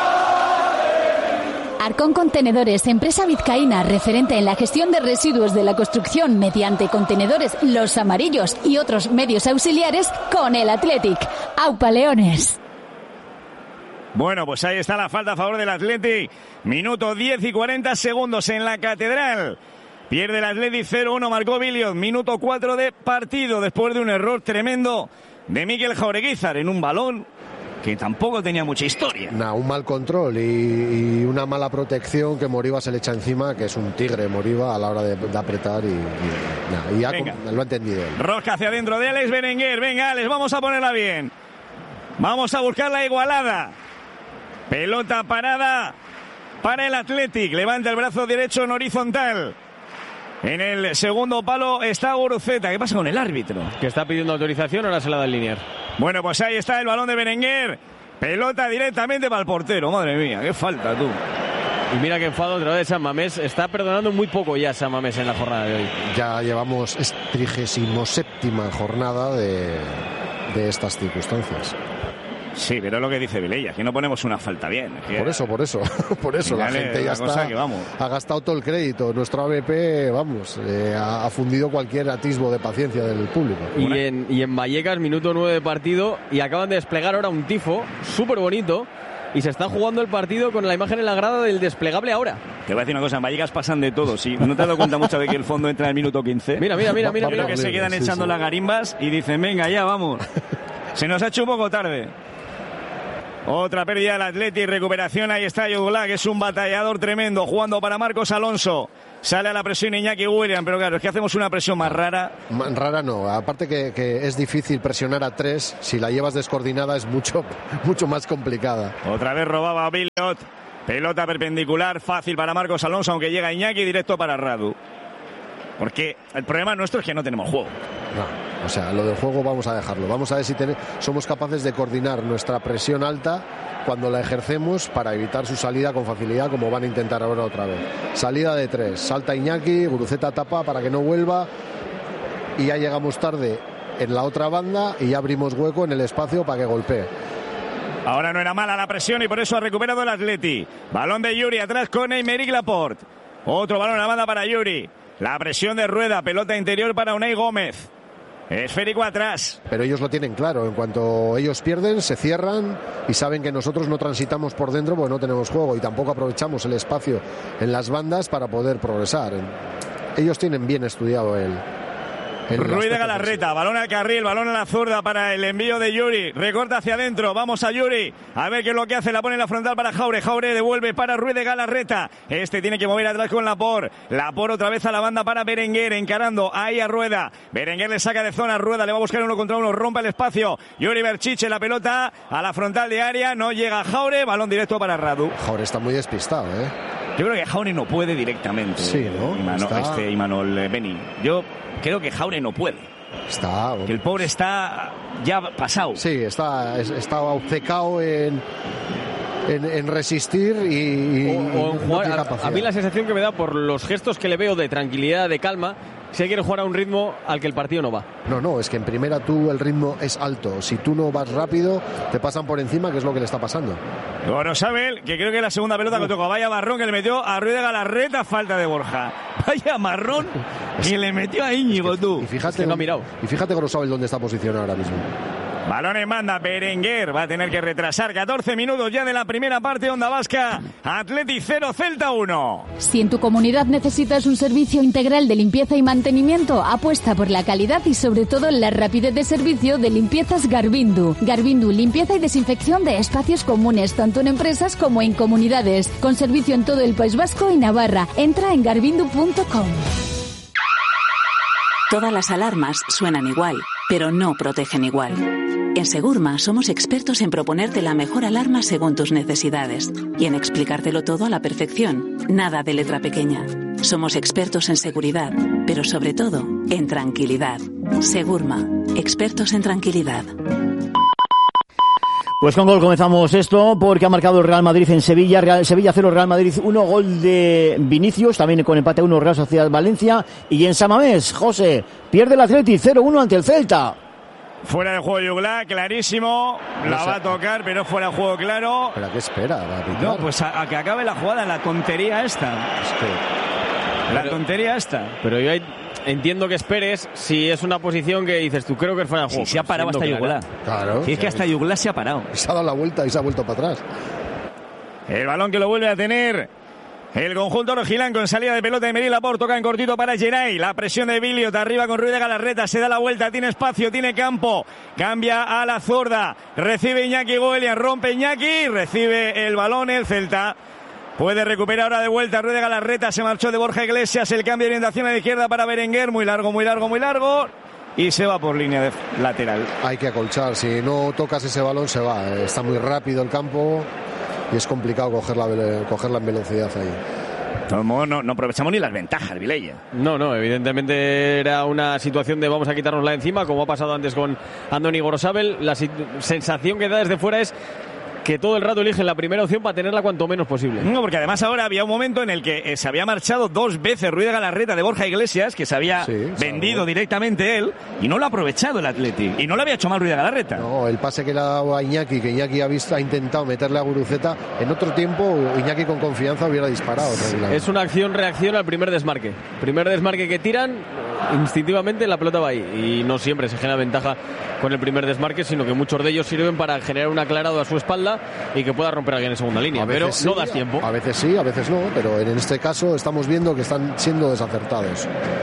Halcón Contenedores, empresa vizcaína referente en la gestión de residuos de la construcción mediante contenedores, los amarillos y otros medios auxiliares con el Athletic. ¡Aupa Leones! Bueno, pues ahí está la falta a favor del Athletic. Minuto 10 y 40 segundos en la Catedral. Pierde el Athletic 0-1, marcó Billiot. Minuto 4 de partido después de un error tremendo de Mikel Jaureguizar en un balón que tampoco tenía mucha historia. Un mal control y una mala protección que Moriba se le echa encima, que es un tigre Moriba a la hora de apretar y ya lo ha entendido él. Rosca hacia adentro de Alex Berenguer. Venga, Alex, vamos a ponerla bien. Vamos a buscar la igualada. Pelota parada para el Athletic. Levanta el brazo derecho en horizontal. En el segundo palo está Guruceta. ¿Qué pasa con el árbitro? Que está pidiendo autorización, ahora se la da el Linier. Bueno, pues ahí está el balón de Berenguer. Pelota directamente para el portero. Madre mía, qué falta, tú. Y mira que enfado otra vez San Mamés. Está perdonando muy poco ya San Mamés en la jornada de hoy. Ya llevamos 37ª jornada de estas circunstancias. Sí, pero es lo que dice Vilella, que no ponemos una falta bien. Por eso la gente ya está, ha gastado todo el crédito. Nuestro ABP, ha fundido cualquier atisbo de paciencia del público. Y en Vallecas, minuto 9 de partido, y acaban de desplegar ahora un tifo súper bonito, y se está jugando el partido con la imagen en la grada del desplegable ahora. Te voy a decir una cosa, en Vallecas pasan de todo, sí. ¿No te has dado cuenta mucho de que el fondo entra en el minuto 15? Mira. Creo que se quedan echando las garimbas y dicen, venga, ya, vamos. Se nos ha hecho un poco tarde. Otra pérdida del Atleti, recuperación, ahí está Yugla, que es un batallador tremendo, jugando para Marcos Alonso. Sale a la presión Iñaki Williams, pero claro, es que hacemos una presión más rara. Rara no, aparte que es difícil presionar a 3, si la llevas descoordinada es mucho más complicada. Otra vez robaba Billiot, pelota perpendicular, fácil para Marcos Alonso, aunque llega Iñaki directo para Radu. Porque el problema nuestro es que no tenemos juego. No, o sea, lo del juego vamos a dejarlo. Vamos a ver si somos capaces de coordinar nuestra presión alta cuando la ejercemos para evitar su salida con facilidad, como van a intentar ahora otra vez. Salida de 3, salta Iñaki, Guruceta tapa para que no vuelva y ya llegamos tarde en la otra banda y ya abrimos hueco en el espacio para que golpee. Ahora no era mala la presión y por eso ha recuperado el Atleti. Balón de Yuri atrás con Aymeric Laporte. Otro balón a la banda para Yuri. La presión de Rueda, pelota interior para Unai Gómez. Esférico atrás. Pero ellos lo tienen claro, en cuanto ellos pierden, se cierran y saben que nosotros no transitamos por dentro porque no tenemos juego y tampoco aprovechamos el espacio en las bandas para poder progresar. Ellos tienen bien estudiado el Ruiz de Galarreta, balón al carril, balón a la zurda para el envío de Yuri, recorta hacia adentro, vamos a Yuri, a ver qué es lo que hace, la pone en la frontal para Jaure, Jaure devuelve para Ruiz de Galarreta, este tiene que mover atrás con Laporte otra vez a la banda para Berenguer, encarando ahí a Rueda, Berenguer le saca de zona, Rueda le va a buscar uno contra uno, rompe el espacio, Yuri Berchiche, la pelota a la frontal de área, no llega Jaure, balón directo para Radu. Jaure está muy despistado, Yo creo que Jaure no puede directamente. Sí, ¿no? Imanol Beni. Yo creo que Jaure no puede. Que el pobre está ya pasado. Sí, está obcecado en resistir y en jugar. A mí la sensación que me da por los gestos que le veo de tranquilidad, de calma, si él quiere jugar a un ritmo al que el partido no va. No, es que en primera tú el ritmo es alto. Si tú no vas rápido, te pasan por encima, que es lo que le está pasando. Gorosabel, que creo que es la segunda pelota que toca. Vaya marrón que le metió a Ruiz de Galarreta, falta de Borja. Vaya marrón que le metió a Íñigo, tú. Y fíjate, no ha mirado. Y fíjate Gorosabel dónde está posicionado ahora mismo. Balón en banda, Berenguer va a tener que retrasar 14 minutos ya de la primera parte. Onda Vasca, Atleti 0, Celta 1. Si en tu comunidad necesitas un servicio integral de limpieza y mantenimiento, apuesta por la calidad y sobre todo la rapidez de servicio de Limpiezas Garbindu. Garbindu, limpieza y desinfección de espacios comunes, tanto en empresas como en comunidades, con servicio en todo el País Vasco y Navarra. Entra en garbindu.com. Todas las alarmas suenan igual, pero no protegen igual. En Segurma somos expertos en proponerte la mejor alarma según tus necesidades y en explicártelo todo a la perfección, nada de letra pequeña. Somos expertos en seguridad, pero sobre todo en tranquilidad. Segurma, expertos en tranquilidad. Pues con gol comenzamos esto porque ha marcado el Real Madrid en Sevilla. Sevilla 0, Real Madrid 1, gol de Vinicius, también con empate 1 Real Sociedad Valencia. Y en San Mamés, José, pierde el Atleti 0-1 ante el Celta. Fuera de juego Yugla, clarísimo, la va a tocar, pero fuera de juego claro. ¿Pero qué espera? ¿Va a pitar? No, pues a que acabe la jugada, la tontería esta. Tontería esta. Pero yo entiendo que esperes si es una posición que dices tú, creo que es fuera de juego. Sí, se ha parado hasta Yugla. Claro. Si es que hasta Yugla se ha parado. Se ha dado la vuelta y se ha vuelto para atrás. El balón que lo vuelve a tener el conjunto rojilán con salida de pelota de Aymeric Laporte, toca en cortito para Geray, la presión de Billiot arriba con Ruiz de Galarreta, se da la vuelta, tiene espacio, tiene campo, cambia a la zurda, recibe Iñaki Williams, rompe Iñaki, recibe el balón el Celta. Puede recuperar ahora de vuelta Ruiz de Galarreta, se marchó de Borja Iglesias, el cambio de orientación a la izquierda para Berenguer, muy largo y se va por línea de lateral. Hay que acolchar, si no tocas ese balón se va, está muy rápido el campo y es complicado cogerla en velocidad ahí. No aprovechamos ni las ventajas, Vilella. No, evidentemente era una situación de vamos a quitárnosla encima, como ha pasado antes con Andoni Gorosabel. La sensación que da desde fuera es que todo el rato eligen la primera opción para tenerla cuanto menos posible. No, porque además ahora había un momento en el que se había marchado 2 veces Ruiz de Galarreta de Borja Iglesias, que se había vendido directamente él, y no lo ha aprovechado el Atleti. Y no le había hecho mal Ruiz de Galarreta. No, el pase que le ha dado a Iñaki, que Iñaki ha intentado meterle a Guruceta, en otro tiempo Iñaki con confianza hubiera disparado. Es una acción-reacción al primer desmarque. Primer desmarque que tiran, instintivamente la pelota va ahí. Y no siempre se genera ventaja con el primer desmarque, sino que muchos de ellos sirven para generar un aclarado a su espalda y que pueda romper alguien en segunda línea, pero sí, no das tiempo. A veces sí, a veces no, pero en este caso estamos viendo que están siendo desacertados.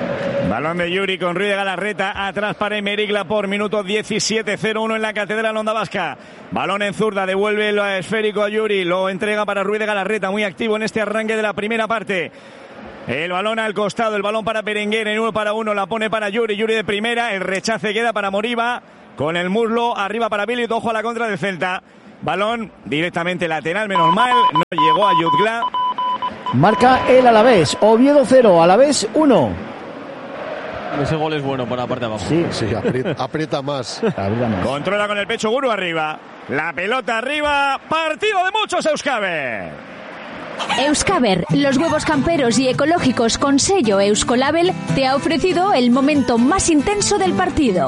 Balón de Yuri con Ruiz de Galarreta, atrás para Aymeric Laporte, minuto 17-0-1 en la Catedral Onda Vasca. Balón en zurda, devuelve el esférico a Yuri, lo entrega para Ruiz de Galarreta, muy activo en este arranque de la primera parte. El balón al costado, el balón para Berenguer en 1-1, la pone para Yuri de primera, el rechace queda para Moriba, con el muslo arriba para Billy, ojo a la contra del Celta. Balón directamente lateral, menos mal, no llegó a Jutgla. Marca el Alavés, Oviedo 0, Alavés 1. Ese gol es bueno por la parte de abajo. Sí, aprieta más. Controla con el pecho Guru arriba. La pelota arriba. Partido de muchos, Euskaber. Euskaber, los huevos camperos y ecológicos con sello Euskolabel, te ha ofrecido el momento más intenso del partido.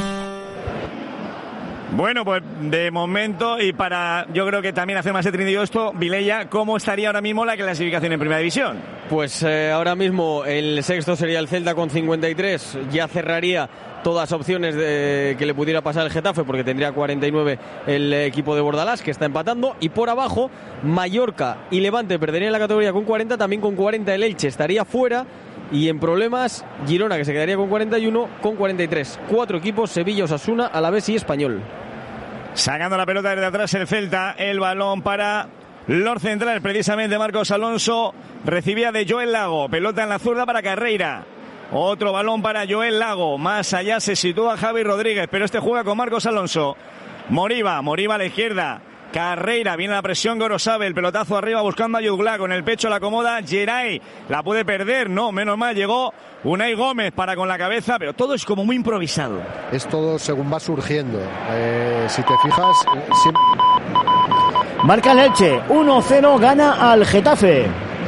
Bueno, pues de momento, y para yo creo que también hacer más entretenido esto, Vilella, ¿cómo estaría ahora mismo la clasificación en Primera División? Pues ahora mismo el sexto sería el Celta con 53, ya cerraría todas opciones de que le pudiera pasar el Getafe porque tendría 49 el equipo de Bordalás, que está empatando, y por abajo Mallorca y Levante perderían la categoría con 40, también con 40 el Elche estaría fuera. Y en problemas, Girona, que se quedaría con 41, con 43. 4 equipos, Sevilla, Osasuna, Alavés y Español. Sacando la pelota desde atrás el Celta, el balón para los centrales, precisamente Marcos Alonso, recibía de Joel Lago, pelota en la zurda para Carreira. Otro balón para Joel Lago, más allá se sitúa Javi Rodríguez, pero este juega con Marcos Alonso. Moriba a la izquierda. Carreira, viene la presión Gorosabel, pelotazo arriba buscando a Jutgla, con el pecho la acomoda Geray, la puede perder, no, menos mal, llegó Unai Gómez para con la cabeza, pero todo es como muy improvisado. Es todo según va surgiendo, si te fijas... Marca el Elche, 1-0, gana al Getafe.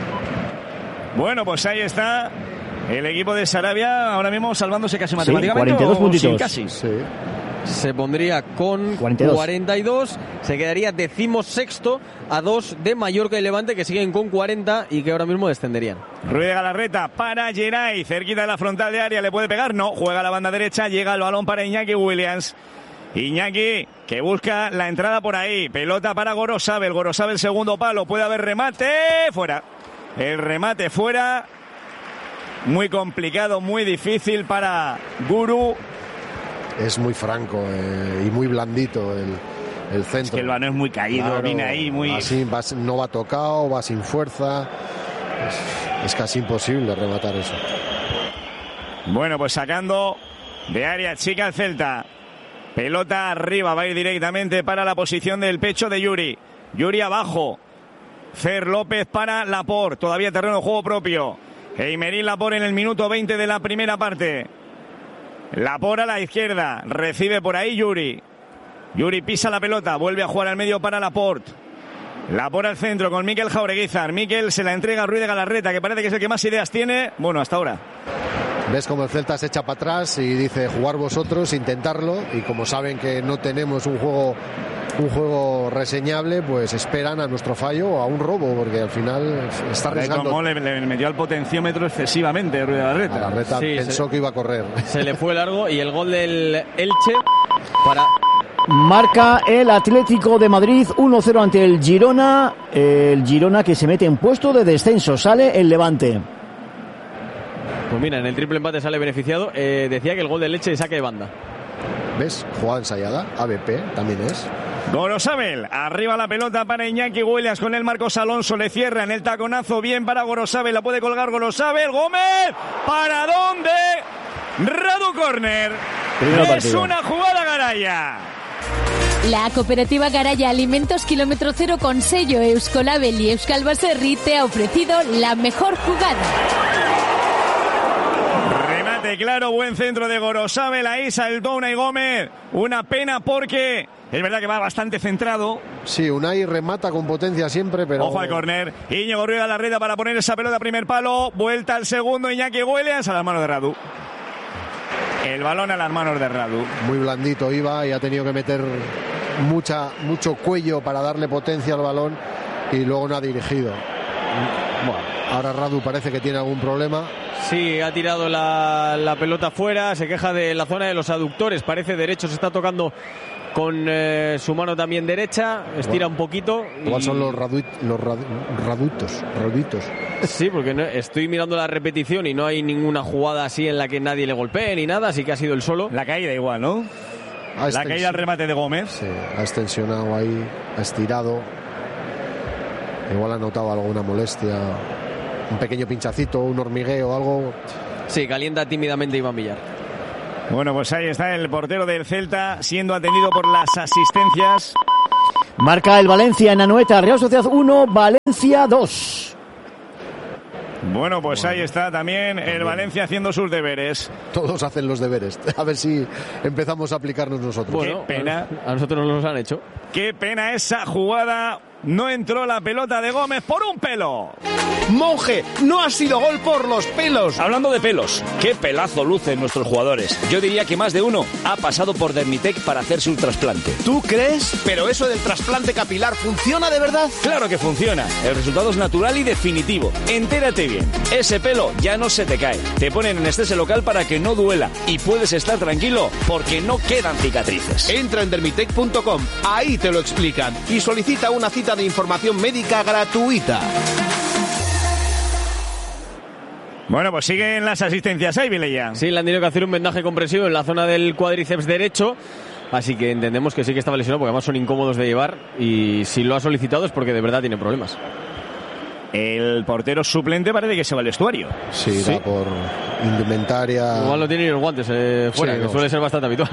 Bueno, pues ahí está el equipo de Sarabia, ahora mismo salvándose casi matemáticamente. 42 puntitos. Casi. Sí. Se pondría con 42, se quedaría 16º a 2 de Mallorca y Levante, que siguen con 40 y que ahora mismo descenderían. Ruiz de Galarreta para Geray, cerquita de la frontal de área, le puede pegar, no, juega a la banda derecha, llega el balón para Iñaki Williams. Iñaki que busca la entrada por ahí, pelota para Gorosabel, segundo palo, puede haber remate, fuera. El remate fuera, muy complicado, muy difícil para Guru. Es muy franco y muy blandito el centro. Es que el balón es muy caído, claro, viene ahí muy... Así no va tocado, va sin fuerza. Es casi imposible rematar eso. Bueno, pues sacando de área chica el Celta. Pelota arriba, va a ir directamente para la posición del pecho de Yuri. Yuri abajo. Fer López para Laporte. Todavía terreno de juego propio. Aymeric Laporte en el minuto 20 de la primera parte. Laporte a la izquierda, recibe por ahí Yuri. Yuri pisa la pelota, vuelve a jugar al medio para Laporte. Laporte al centro con Mikel Jaureguizar. Mikel se la entrega a Ruiz de Galarreta, que parece que es el que más ideas tiene. Bueno, hasta ahora. Ves como el Celta se echa para atrás y dice jugar vosotros, intentarlo. Y como saben que no tenemos un juego reseñable, pues esperan a nuestro fallo o a un robo, porque al final está arriesgando. Como le metió al potenciómetro excesivamente Ruiz de Galarreta. Galarreta pensó que iba a correr. Se le fue largo y el gol del Elche para... Marca el Atlético de Madrid 1-0 ante el Girona. El Girona que se mete en puesto de descenso. Sale el Levante. Pues mira, en el triple empate sale beneficiado. Decía que el gol del Elche de saque de banda. ¿Ves? Jugada ensayada. ABP también es. Gorosabel, arriba la pelota para Iñaki Williams, con el Marcos Alonso, le cierra en el taconazo, bien para Gorosabel, la puede colgar Gorosabel, Gómez, ¿para dónde? Radu Corner, es una jugada Garaya. La cooperativa Garaya Alimentos Kilómetro Cero con sello Euskolabel y Euskal Baserri te ha ofrecido la mejor jugada. Remate claro, buen centro de Gorosabel, ahí saltó Unai Gómez, una pena porque es verdad que va bastante centrado. Sí, Unai remata con potencia siempre, pero... Ojo al córner, Íñigo Ruiz a la reta para poner esa pelota a primer palo, vuelta al segundo, Iñaki Williams a las manos de Radu. El balón a las manos de Radu. Muy blandito iba y ha tenido que meter mucho cuello para darle potencia al balón y luego no ha dirigido. Bueno, ahora Radu parece que tiene algún problema. Sí, ha tirado la pelota fuera, se queja de la zona de los aductores, parece derecho, se está tocando con su mano también derecha, estira un poquito. Igual son los raduitos. Sí, porque estoy mirando la repetición y no hay ninguna jugada así en la que nadie le golpee ni nada, así que ha sido el solo. La caída igual, ¿no? La caída al remate de Gómez. Sí, ha extensionado ahí, ha estirado. Igual ha notado alguna molestia, un pequeño pinchacito, un hormigueo, algo. Sí, calienta tímidamente Iván Villar. Bueno, pues ahí está el portero del Celta siendo atendido por las asistencias. Marca el Valencia en Anoeta, Real Sociedad 1, Valencia 2. Bueno, pues ahí está también el Valencia haciendo sus deberes. Todos hacen los deberes. A ver si empezamos a aplicarnos nosotros. Bueno, qué pena. A nosotros nos los han hecho. Qué pena esa jugada. No entró la pelota de Gómez por un pelo. Monje, no ha sido gol por los pelos. Hablando de pelos, qué pelazo lucen nuestros jugadores. Yo diría que más de uno ha pasado por Dermitec para hacerse un trasplante. ¿Tú crees? ¿Pero eso del trasplante capilar funciona de verdad? Claro que funciona. El resultado es natural y definitivo. Entérate bien. Ese pelo ya no se te cae. Te ponen anestesia local para que no duela. Y puedes estar tranquilo porque no quedan cicatrices. Entra en dermitec.com. Ahí te lo explican. Y solicita una cita de información médica gratuita. Bueno, pues siguen las asistencias ahí, Vilella. Sí, le han tenido que hacer un vendaje compresivo en la zona del cuádriceps derecho, así que entendemos que sí que estaba lesionado, porque además son incómodos de llevar, y si lo ha solicitado es porque de verdad tiene problemas. El portero suplente parece que se va al vestuario. Sí, da por indumentaria. Igual no tiene ni los guantes fuera, sí, que suele ser bastante habitual.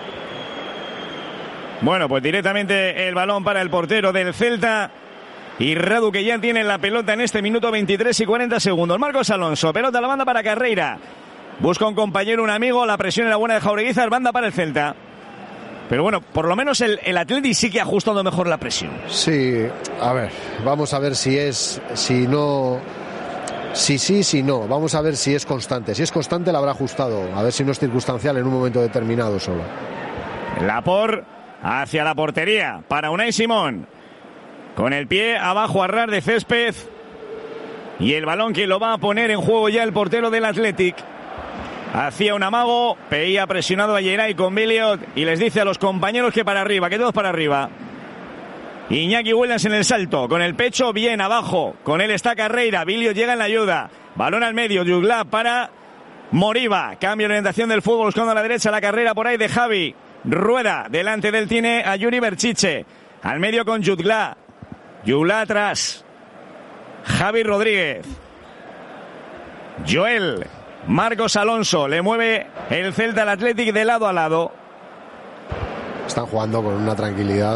Bueno, pues directamente el balón para el portero del Celta. Y Radu, que ya tiene la pelota en este minuto 23 y 40 segundos. Marcos Alonso, pelota a la banda para Carreira. Busca un compañero, un amigo, la presión en la buena de Jaureguizar, banda para el Celta. Pero bueno, por lo menos el Atleti sí que ha ajustado mejor la presión. Sí, a ver, vamos a ver si no. Si no. Vamos a ver si es constante. Si es constante, la habrá ajustado. A ver si no es circunstancial en un momento determinado solo. Laporte hacia la portería para Unai Simón. Con el pie abajo a ras de césped. Y el balón que lo va a poner en juego ya el portero del Athletic. Hacía un amago, Peía presionado a Geray con Billiot y les dice a los compañeros que para arriba, que todos para arriba. Iñaki Williams en el salto, con el pecho bien abajo, con él está Carreira, Billiot llega en la ayuda, balón al medio, Jutgla para Moriba, cambio de orientación del fútbol, buscando a la derecha la carrera por ahí de Javi, Rueda, delante de él tiene a Yuri Berchiche, al medio con Jutgla, Jutgla atrás, Javi Rodríguez, Joel, Marcos Alonso, le mueve el Celta al Athletic de lado a lado. Están jugando con una tranquilidad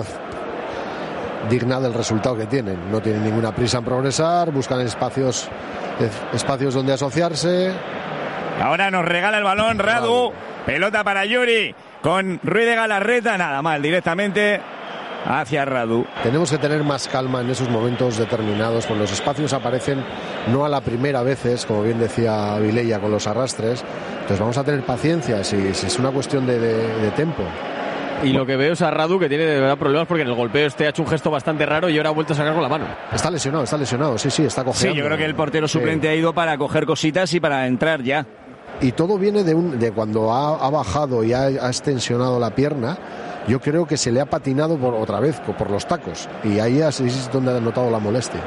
digna del resultado que tienen. No tienen ninguna prisa en progresar, buscan espacios donde asociarse. Ahora nos regala el balón Radu, pelota para Yuri, con Ruiz de Galarreta, nada mal, directamente hacia Radu. Tenemos que tener más calma en esos momentos determinados, cuando los espacios aparecen no a la primera veces, como bien decía Vilella, con los arrastres. Entonces vamos a tener paciencia, si es una cuestión de tiempo. Y lo que veo es a Radu, que tiene de verdad problemas, porque en el golpeo ha hecho un gesto bastante raro y ahora ha vuelto a sacar con la mano. Está lesionado, sí, está cojeando. Sí, yo creo que el portero suplente ha ido para coger cositas y para entrar ya. Y todo viene de cuando ha bajado y ha extensionado la pierna. Yo creo que se le ha patinado otra vez por los tacos. Y ahí es donde ha notado la molestia.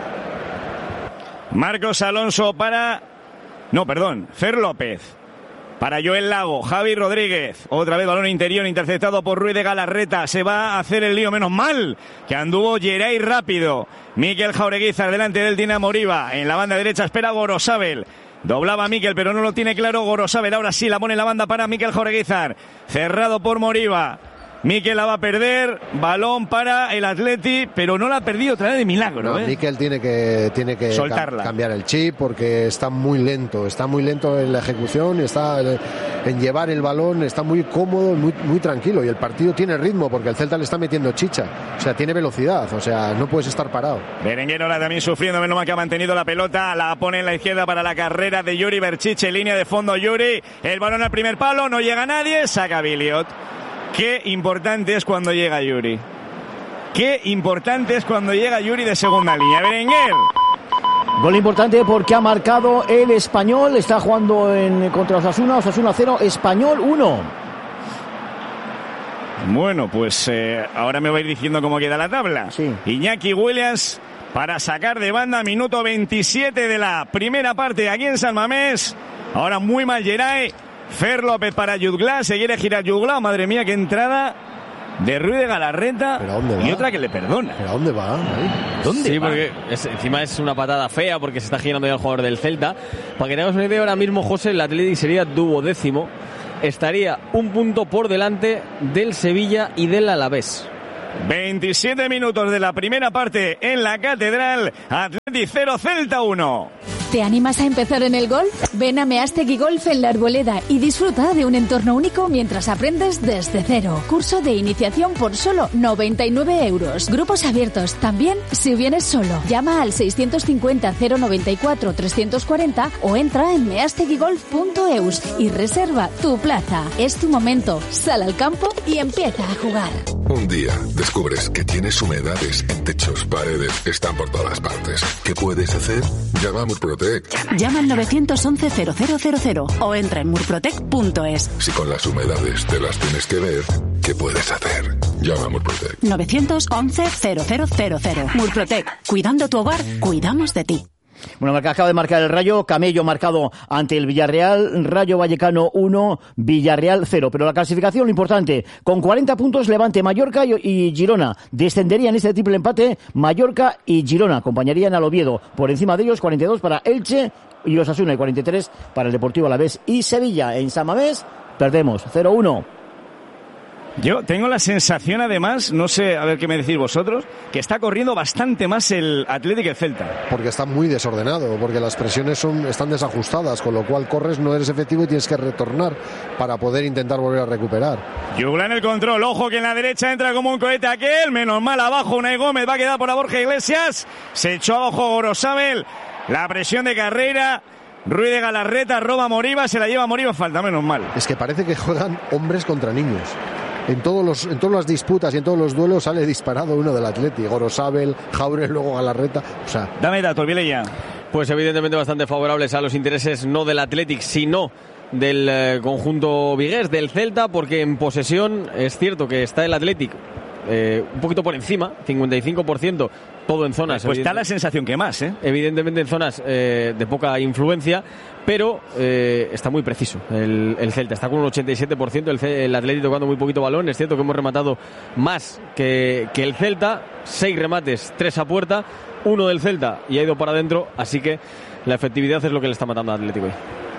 Marcos Alonso para... No, perdón, Fer López. Para Joel Lago, Javi Rodríguez. Otra vez balón interior interceptado por Ruiz de Galarreta. Se va a hacer el lío, menos mal que anduvo Geray rápido. Mikel Jaureguizar delante del tiene a Moriba. En la banda derecha espera Gorosabel. Doblaba a Mikel, pero no lo tiene claro Gorosabel. Ahora sí la pone en la banda para Mikel Jaureguizar. Cerrado por Moriba. Mikel la va a perder, balón para el Atleti, pero no la ha perdido otra vez de milagro. No, Mikel tiene que cambiar el chip porque está muy lento en la ejecución, está en llevar el balón, está muy cómodo, muy tranquilo, y el partido tiene ritmo porque el Celta le está metiendo chicha, o sea, tiene velocidad, o sea, no puedes estar parado. Berenguer ahora también sufriendo, menos mal que ha mantenido la pelota, la pone en la izquierda para la carrera de Yuri Berchiche, línea de fondo Yuri, el balón al primer palo, no llega nadie, saca Billiot. Qué importante es cuando llega Yuri. Qué importante es cuando llega Yuri de segunda línea. Berenguer. Gol importante porque ha marcado el Español. Está jugando contra Osasuna. Osasuna 0, Español 1. Bueno, pues ahora me vais diciendo cómo queda la tabla. Sí. Iñaki Williams para sacar de banda, minuto 27 de la primera parte aquí en San Mamés. Ahora muy mal Geray. Fer López para Jutgla, se quiere girar Jutgla. Madre mía, qué entrada de Ruiz de Galarreta. Y otra que le perdona. ¿Pero a dónde va? ¿Dónde sí, va? porque encima es una patada fea porque se está girando ya el jugador del Celta. Para que tengamos una idea, ahora mismo, José, el Athletic sería 12º. Estaría un punto por delante del Sevilla y del Alavés. 27 minutos de la primera parte en la Catedral. Athletic 0, Celta 1. ¿Te animas a empezar en el golf? Ven a Meastegui Golf en La Arboleda y disfruta de un entorno único mientras aprendes desde cero. Curso de iniciación por solo 99 euros. Grupos abiertos también si vienes solo. Llama al 650 094 340 o entra en measteguigolf.eus y reserva tu plaza. Es tu momento. Sal al campo y empieza a jugar. Un día descubres que tienes humedades en techos, paredes, están por todas partes. ¿Qué puedes hacer? Llama a Murprotec. Llama al 911-0000 o entra en murprotec.es. Si con las humedades te las tienes que ver, ¿qué puedes hacer? Llama a Murprotec. 911-0000. Murprotec. Cuidando tu hogar, cuidamos de ti. Bueno, acaba de marcar el Rayo, Camello marcado ante el Villarreal, Rayo Vallecano 1, Villarreal 0. Pero la clasificación, lo importante, con 40 puntos Levante, Mallorca y Girona. Descenderían este triple empate Mallorca y Girona, acompañarían al Oviedo. Por encima de ellos, 42 para Elche y Osasuna y 43 para el Deportivo Alavés y Sevilla. En San Mamés perdemos 0-1. Yo tengo la sensación, además, no sé, a ver qué me decís vosotros, que está corriendo bastante más el Athletic que el Celta. Porque está muy desordenado, porque las presiones están desajustadas, con lo cual corres, no eres efectivo y tienes que retornar para poder intentar volver a recuperar. Yugla en el control, ojo que en la derecha entra como un cohete aquel, menos mal abajo Unai Gómez, va a quedar por la Borja Iglesias, se echó abajo Gorosabel, la presión de Carrera. Ruiz de Galarreta roba a Moriba, se la lleva a Moriba, falta, menos mal. Es que parece que juegan hombres contra niños. En todas las disputas y en todos los duelos sale disparado uno del Atleti. Gorosabel, Jauregui, luego Galarreta. O sea, dame datos, Vilella. Pues evidentemente bastante favorables a los intereses no del Athletic, sino del conjunto vigués, del Celta, porque en posesión es cierto que está el Athletic un poquito por encima, 55%, todo en zonas. Pues da la sensación que más, evidentemente en zonas de poca influencia, pero está muy preciso el Celta, está con un 87%, el Athletic tocando muy poquito balón. Es cierto que hemos rematado más que el Celta, 6 remates, 3 a puerta, 1 del Celta y ha ido para adentro, así que la efectividad es lo que le está matando al Atlético hoy.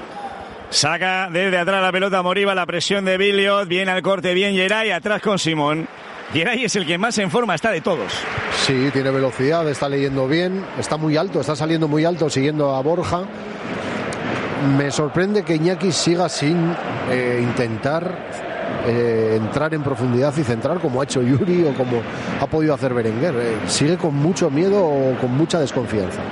Saca desde atrás la pelota Moriba, la presión de Billiot, viene al corte bien Geray, atrás con Simón. Geray es el que más en forma está de todos. Sí, tiene velocidad, está leyendo bien, está muy alto, está saliendo muy alto siguiendo a Borja. Me sorprende que Iñaki siga sin intentar entrar en profundidad y centrar como ha hecho Yuri o como ha podido hacer Berenguer. Sigue con mucho miedo o con mucha desconfianza.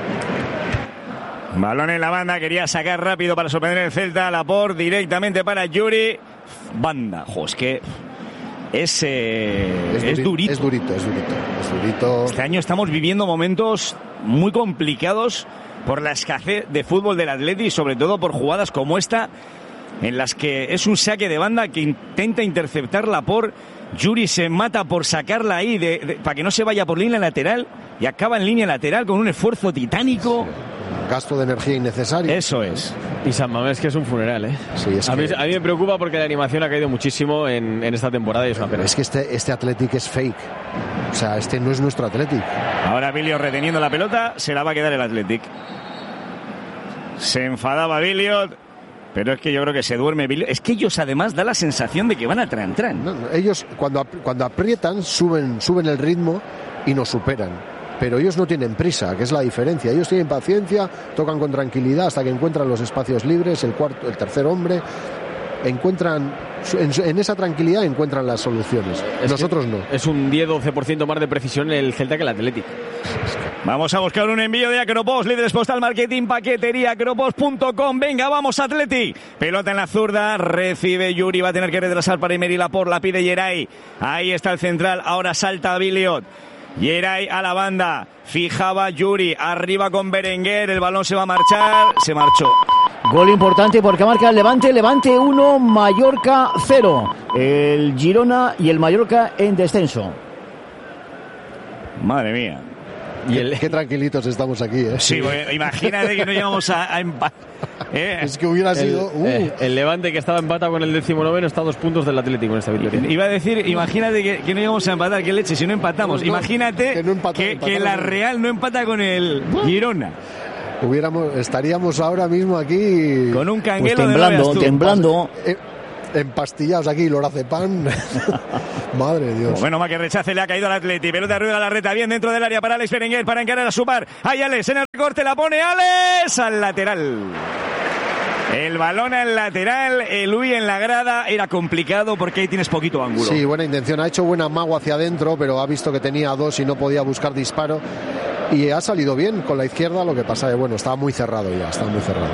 Balón en la banda, quería sacar rápido para sorprender el Celta, Laporte directamente para Yuri. Banda, es que es durito. Es durito. Este año estamos viviendo momentos muy complicados por la escasez de fútbol del Atleti y sobre todo por jugadas como esta en las que es un saque de banda que intenta interceptarla por Yuri, se mata por sacarla ahí para que no se vaya por línea lateral y acaba en línea lateral con un esfuerzo titánico. Gasto de energía innecesario. Eso es. Y San Mamés, que es un funeral, Sí, a mí me preocupa porque la animación ha caído muchísimo en esta temporada y es una pena. Es que este Athletic es fake. O sea, este no es nuestro Athletic. Ahora Billiot reteniendo la pelota, se la va a quedar el Athletic. Se enfadaba Billiot, pero es que yo creo que se duerme Billiot. Es que ellos además da la sensación de que van a tran. No, ellos cuando aprietan suben el ritmo y nos superan. Pero ellos no tienen prisa, que es la diferencia. Ellos tienen paciencia, tocan con tranquilidad hasta que encuentran los espacios libres, el tercer hombre. En esa tranquilidad encuentran las soluciones. Nosotros no. Es un 10-12% más de precisión el Celta que el Athletic. Vamos a buscar un envío de Acropos, líderes postal marketing, paquetería, acropos.com. Venga, vamos Athletic. Pelota en la zurda, recibe Yuri, va a tener que retrasar para Emery Laporte, la pide Geray. Ahí está el central, ahora salta Billiot. Geray a la banda, fijaba Yuri, arriba con Berenguer, el balón se va a marchar, se marchó. Gol importante porque marca el Levante 1, Mallorca 0. El Girona y el Mallorca en descenso. Madre mía. Qué tranquilitos estamos aquí, ¿eh? Sí, imagínate que no llegamos a empatar. Es que hubiera sido... El Levante, que estaba empatado con el 19º, está a 2 puntos del Atlético en esta victoria. Iba a decir, imagínate que no llegamos a empatar, qué leche, si no empatamos. No, imagínate que la Real no empata con el Girona. Estaríamos ahora mismo aquí... Con un canguelo pues temblando. Empastillados aquí, lorazepam. Madre de Dios. Bueno, más que rechace, le ha caído al Atleti. Pelota arriba a la reta, bien dentro del área para Alex Berenguer, para encarar a su par. Ahí Alex, en el recorte la pone Alex al lateral. El balón al lateral, el Luis en la grada. Era complicado porque ahí tienes poquito ángulo. Sí, buena intención. Ha hecho buen amago hacia adentro, pero ha visto que tenía 2 y no podía buscar disparo. Y ha salido bien con la izquierda, lo que pasa es, estaba muy cerrado ya, estaba muy cerrado.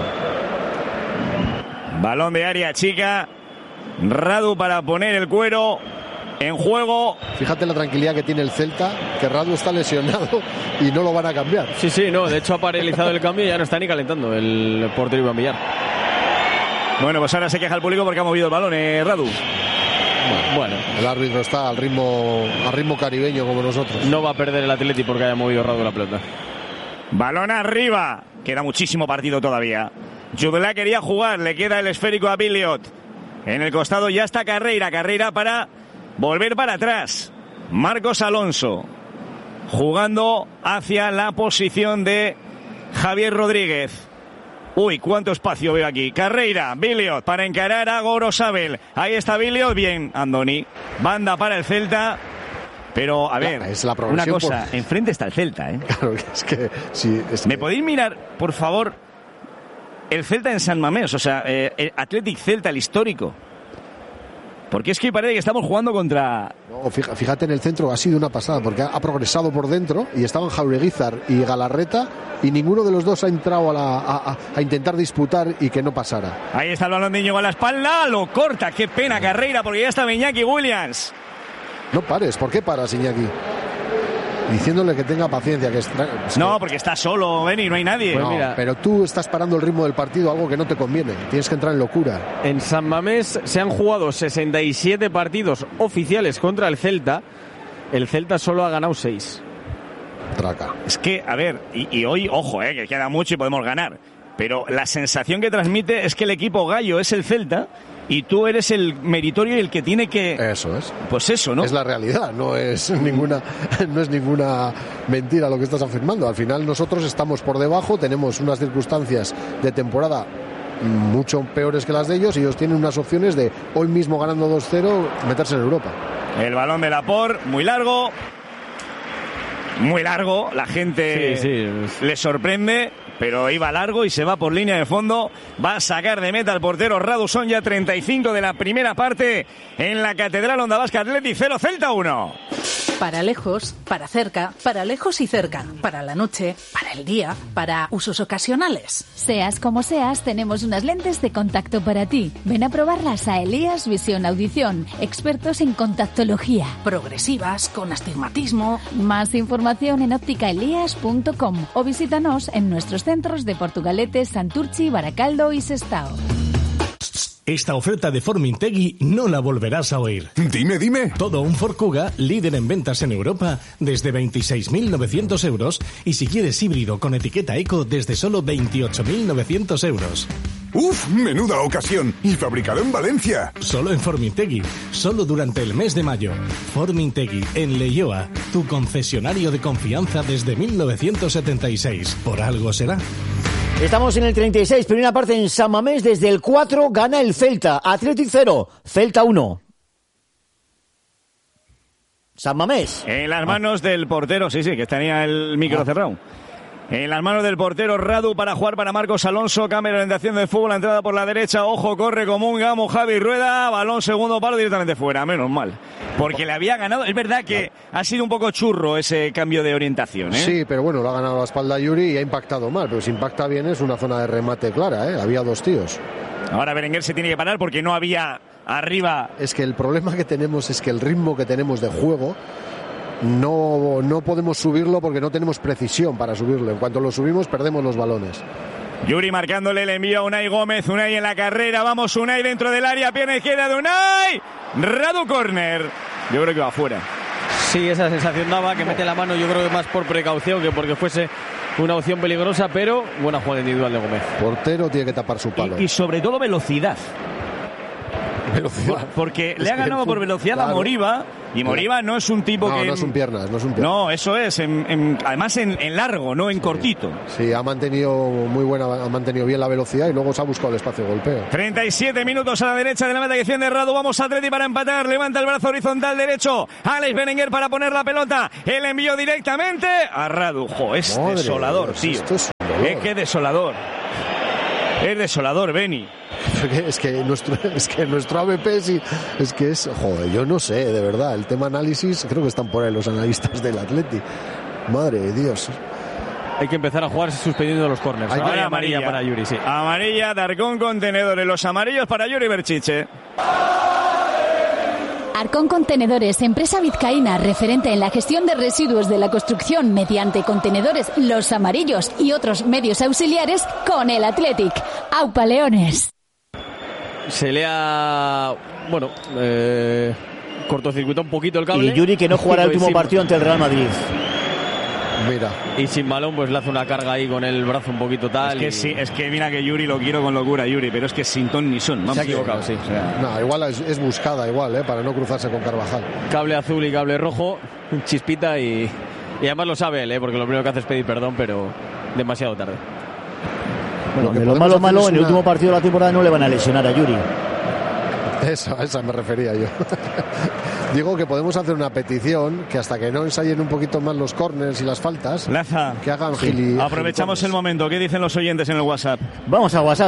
Balón de área chica. Radu para poner el cuero en juego. Fíjate la tranquilidad que tiene el Celta, que Radu está lesionado y no lo van a cambiar. Sí, no, de hecho ha paralizado el cambio y ya no está ni calentando el portero Iván Villar. Bueno, pues ahora se queja el público porque ha movido el balón, Radu. Bueno, el árbitro está al ritmo caribeño como nosotros. No va a perder el Atleti porque haya movido Radu la pelota. Balón arriba. Queda muchísimo partido todavía. Judela quería jugar, le queda el esférico a Billiot. En el costado ya está Carreira para volver para atrás. Marcos Alonso jugando hacia la posición de Javier Rodríguez. Uy, cuánto espacio veo aquí. Carreira, Billiot para encarar a Gorosabel. Ahí está Billiot, bien, Andoni. Banda para el Celta. Pero, a ver, es la una cosa, enfrente está el Celta, ¿eh? Claro, es que sí. ¿Me podéis mirar, por favor, el Celta en San Mamés? O sea, el Athletic Celta, el histórico. Porque es que parece que estamos jugando contra... No, fíjate en el centro, ha sido una pasada, porque ha progresado por dentro y estaban Jaureguizar y Galarreta y ninguno de los dos ha entrado a intentar disputar y que no pasara. Ahí está el balón de Íñigo a la espalda, lo corta, qué pena Carreira, porque ya está Iñaki Williams. No pares, ¿por qué paras, Iñaki? Diciéndole que tenga paciencia. No, porque está solo, Beni, no hay nadie. Pues mira, pero tú estás parando el ritmo del partido, algo que no te conviene. Tienes que entrar en locura. En San Mamés se han jugado 67 partidos oficiales contra el Celta. El Celta solo ha ganado 6. Traca. Es que, a ver, y hoy, ojo, que queda mucho y podemos ganar. Pero la sensación que transmite es que el equipo gallo es el Celta y tú eres el meritorio y el que tiene que... Eso es. Pues eso, ¿no? Es la realidad, no es ninguna mentira lo que estás afirmando. Al final nosotros estamos por debajo, tenemos unas circunstancias de temporada mucho peores que las de ellos y ellos tienen unas opciones de hoy mismo ganando 2-0 meterse en Europa. El balón de Laporte, muy largo, la gente le sorprende. Pero iba largo y se va por línea de fondo. Va a sacar de meta al portero Radu. Son ya 35 de la primera parte en la Catedral Onda Vasca. Athletic 0, Celta 1. Para lejos, para cerca, para lejos y cerca, para la noche, para el día, para usos ocasionales. Seas como seas, tenemos unas lentes de contacto para ti. Ven a probarlas a Elías Visión Audición, expertos en contactología. Progresivas, con astigmatismo. Más información en ópticaelías.com o visítanos en nuestros centros de Portugalete, Santurchi, Baracaldo y Sestao. Esta oferta de Formintegui no la volverás a oír. Dime. Todo un Ford Kuga, líder en ventas en Europa, desde 26.900 euros. Y si quieres híbrido con etiqueta eco, desde solo 28.900 euros. ¡Uf! ¡Menuda ocasión! Y fabricado en Valencia. Solo en Formintegui. Solo durante el mes de mayo. Formintegui, en Leioa. Tu concesionario de confianza desde 1976. Por algo será. Estamos en el 36, primera parte en San Mamés, desde el 4 gana el Celta, Athletic 0, Celta 1. San Mamés. En las manos del portero, sí, que tenía el micro cerrado. En las manos del portero Radu para jugar para Marcos Alonso. Cambia la orientación del fútbol, la entrada por la derecha. Ojo, corre como un gamo Javi Rueda. Balón segundo palo directamente fuera, menos mal. Porque le había ganado. Es verdad que ha sido un poco churro ese cambio de orientación, ¿eh? Sí, pero bueno, lo ha ganado a la espalda Yuri y ha impactado mal. Pero si impacta bien es una zona de remate clara, ¿eh? Había dos tíos. Ahora Berenguer se tiene que parar porque no había arriba. Es que el problema que tenemos es que el ritmo que tenemos de juego no podemos subirlo porque no tenemos precisión para subirlo. En cuanto lo subimos perdemos los balones. Yuri marcándole el envío a Unai Gómez. Unai en la carrera. Vamos, Unai dentro del área. Pierna izquierda de Unai. Radu córner. Yo creo que va afuera. Sí, esa sensación daba, que mete la mano, yo creo que más por precaución que porque fuese una opción peligrosa, pero buena jugada individual de Gómez. Portero tiene que tapar su palo. Y sobre todo velocidad. Porque le ha ganado por velocidad a Moriba, y Moriba no es un tipo que... No son piernas, no son piernas. No, eso es, además en largo, no en cortito. Sí, ha mantenido bien la velocidad y luego se ha buscado el espacio de golpeo. 37 minutos a la derecha de la meta que defiende Radu. Vamos Atleti para empatar, levanta el brazo horizontal derecho Alex Berenguer para poner la pelota, el envío directamente a Radu. Es desolador, tío. Es que desolador. Es desolador, Beni. Es que nuestro AVP sí, joder, yo no sé, de verdad, el tema análisis, creo que están por ahí los analistas del Atleti. Madre de Dios. Hay que empezar a jugar suspendiendo los córners. Ahora amarilla para Yuri, sí. Amarilla, Darcón Contenedores, los amarillos para Yuri Berchiche. Arcón Contenedores, empresa vizcaína referente en la gestión de residuos de la construcción mediante contenedores Los Amarillos y otros medios auxiliares con el Athletic. ¡Aupa Leones! Se le ha... cortocircuitado un poquito el cable. Y Yuri que no jugará el último partido ante el Real Madrid. Mira. Y sin balón pues le hace una carga ahí con el brazo un poquito tal. Es que mira que Yuri lo quiero con locura, Yuri, pero es que sin ton ni son. Se ha equivocado, sí. O sea, no, igual es buscada, para no cruzarse con Carvajal. Cable azul y cable rojo, chispita y además lo sabe él, porque lo primero que hace es pedir perdón, pero demasiado tarde. Bueno, de lo malo, en el último partido de la temporada no le van a lesionar a Yuri. Esa me refería yo. Digo que podemos hacer una petición que hasta que no ensayen un poquito más los corners y las faltas, Laza, que hagan aprovechamos el momento. ¿Qué dicen los oyentes en el WhatsApp? Vamos a WhatsApp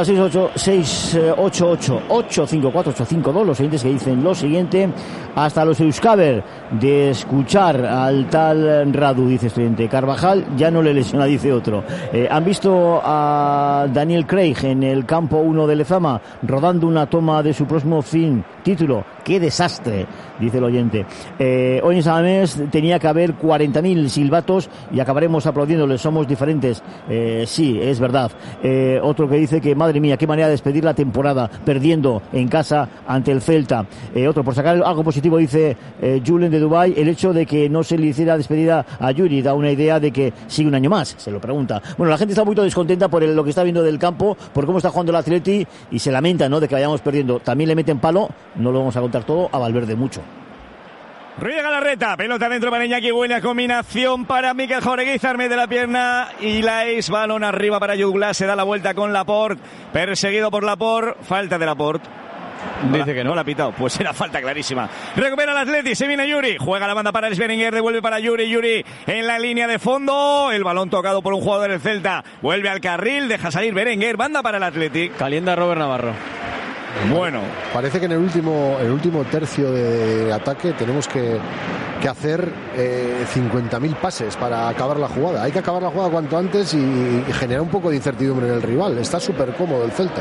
688-854-852. Los oyentes que dicen lo siguiente: hasta los Euskaber de escuchar al tal Radu, dice este oyente. Carvajal ya no le lesiona, dice otro. Han visto a Daniel Craig en el campo 1 de Lezama rodando una toma de su próximo título. ¡Qué desastre!, dice el oyente. Hoy en Samamés tenía que haber 40.000 silbatos y acabaremos aplaudiéndoles. Somos diferentes. Sí, es verdad. Otro que dice que, madre mía, qué manera de despedir la temporada, perdiendo en casa ante el Celta. Otro, por sacar algo positivo, dice Julen de Dubái, el hecho de que no se le hiciera despedida a Yuri da una idea de que sigue un año más, se lo pregunta. Bueno, la gente está muy descontenta por lo que está viendo del campo, por cómo está jugando el Atleti, y se lamenta, ¿no?, de que vayamos perdiendo. También le meten palo, no lo vamos a contar todo, a Valverde mucho. Ruiz de Galarreta, pelota dentro para Iñaki Williams, combinación para Mikel Jauregui, arme de la pierna y Laís, balón arriba para Douglas, se da la vuelta con Laporte, perseguido por Laporte, falta de Laporte. Dice que no la ha pitado, pues era falta clarísima. Recupera el Atleti, se viene Yuri, juega la banda para Alex Berenguer, devuelve para Yuri en la línea de fondo, el balón tocado por un jugador del Celta, vuelve al carril, deja salir Berenguer, banda para el Atleti. Calienta Robert Navarro. Bueno, parece que en el último tercio de ataque tenemos que hacer 50.000 pases para acabar la jugada. Hay que acabar la jugada cuanto antes y generar un poco de incertidumbre en el rival. Está súper cómodo el Celta.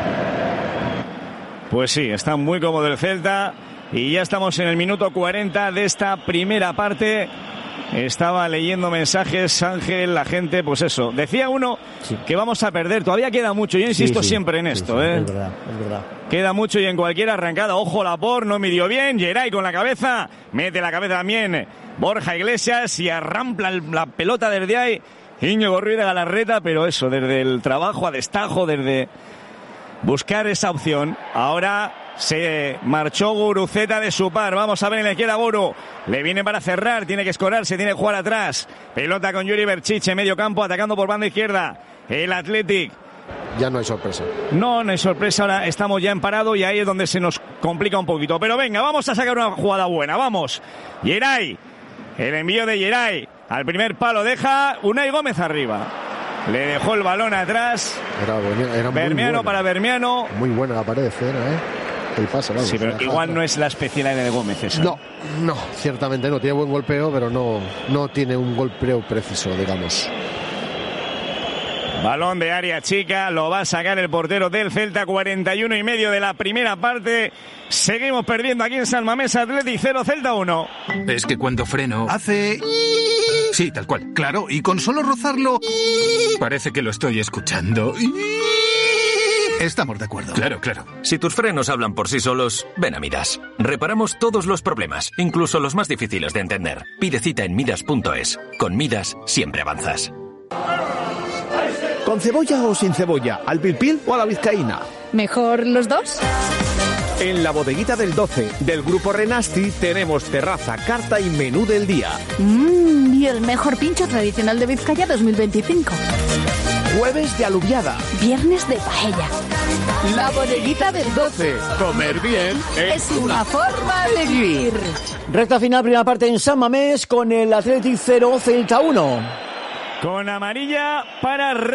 Pues sí, está muy cómodo el Celta y ya estamos en el minuto 40 de esta primera parte. Estaba leyendo mensajes, Ángel, la gente, pues eso. Decía uno que vamos a perder, todavía queda mucho. Yo insisto siempre en esto, Es verdad. Queda mucho y en cualquier arrancada, ojo Laporte, no midió bien, Geray con la cabeza, mete la cabeza también Borja Iglesias y arrampla la pelota desde ahí Íñigo Ruiz de Galarreta, pero eso, desde el trabajo a destajo, desde buscar esa opción. Ahora se marchó Guruceta de su par. Vamos a ver en la izquierda Guru. Le viene para cerrar, tiene que escorarse, tiene que jugar atrás. Pelota con Yuri Berchiche, medio campo, atacando por banda izquierda. El Athletic. Ya no hay sorpresa. No hay sorpresa, ahora estamos ya en parado y ahí es donde se nos complica un poquito. Pero venga, vamos a sacar una jugada buena, vamos. Geray, el envío de Geray al primer palo, deja Unai Gómez arriba. Le dejó el balón atrás. Era Bermiano para Bermiano. Muy buena la pared, el pase, vamos. Sí, pero igual no es la especialidad de Gómez esa. No, ciertamente no. Tiene buen golpeo, pero no tiene un golpeo preciso, digamos. Balón de área chica, lo va a sacar el portero del Celta, 41,5 de la primera parte. Seguimos perdiendo aquí en San Mamés, Athletic 0, Celta 1. Es que cuando freno hace... Sí, tal cual. Claro, y con solo rozarlo... Parece que lo estoy escuchando. Estamos de acuerdo. Claro. Si tus frenos hablan por sí solos, ven a Midas. Reparamos todos los problemas, incluso los más difíciles de entender. Pide cita en Midas.es. Con Midas siempre avanzas. ¿Con cebolla o sin cebolla? ¿Al pil pil o a la vizcaína? ¿Mejor los dos? En la bodeguita del 12 del Grupo Renasti tenemos terraza, carta y menú del día. Y el mejor pincho tradicional de Vizcaya 2025. Jueves de alubiada. Viernes de paella. La bodeguita del 12. Comer bien es una forma de vivir. Recta final, primera parte en San Mamés con el Athletic 0, Celta 1. Con amarilla para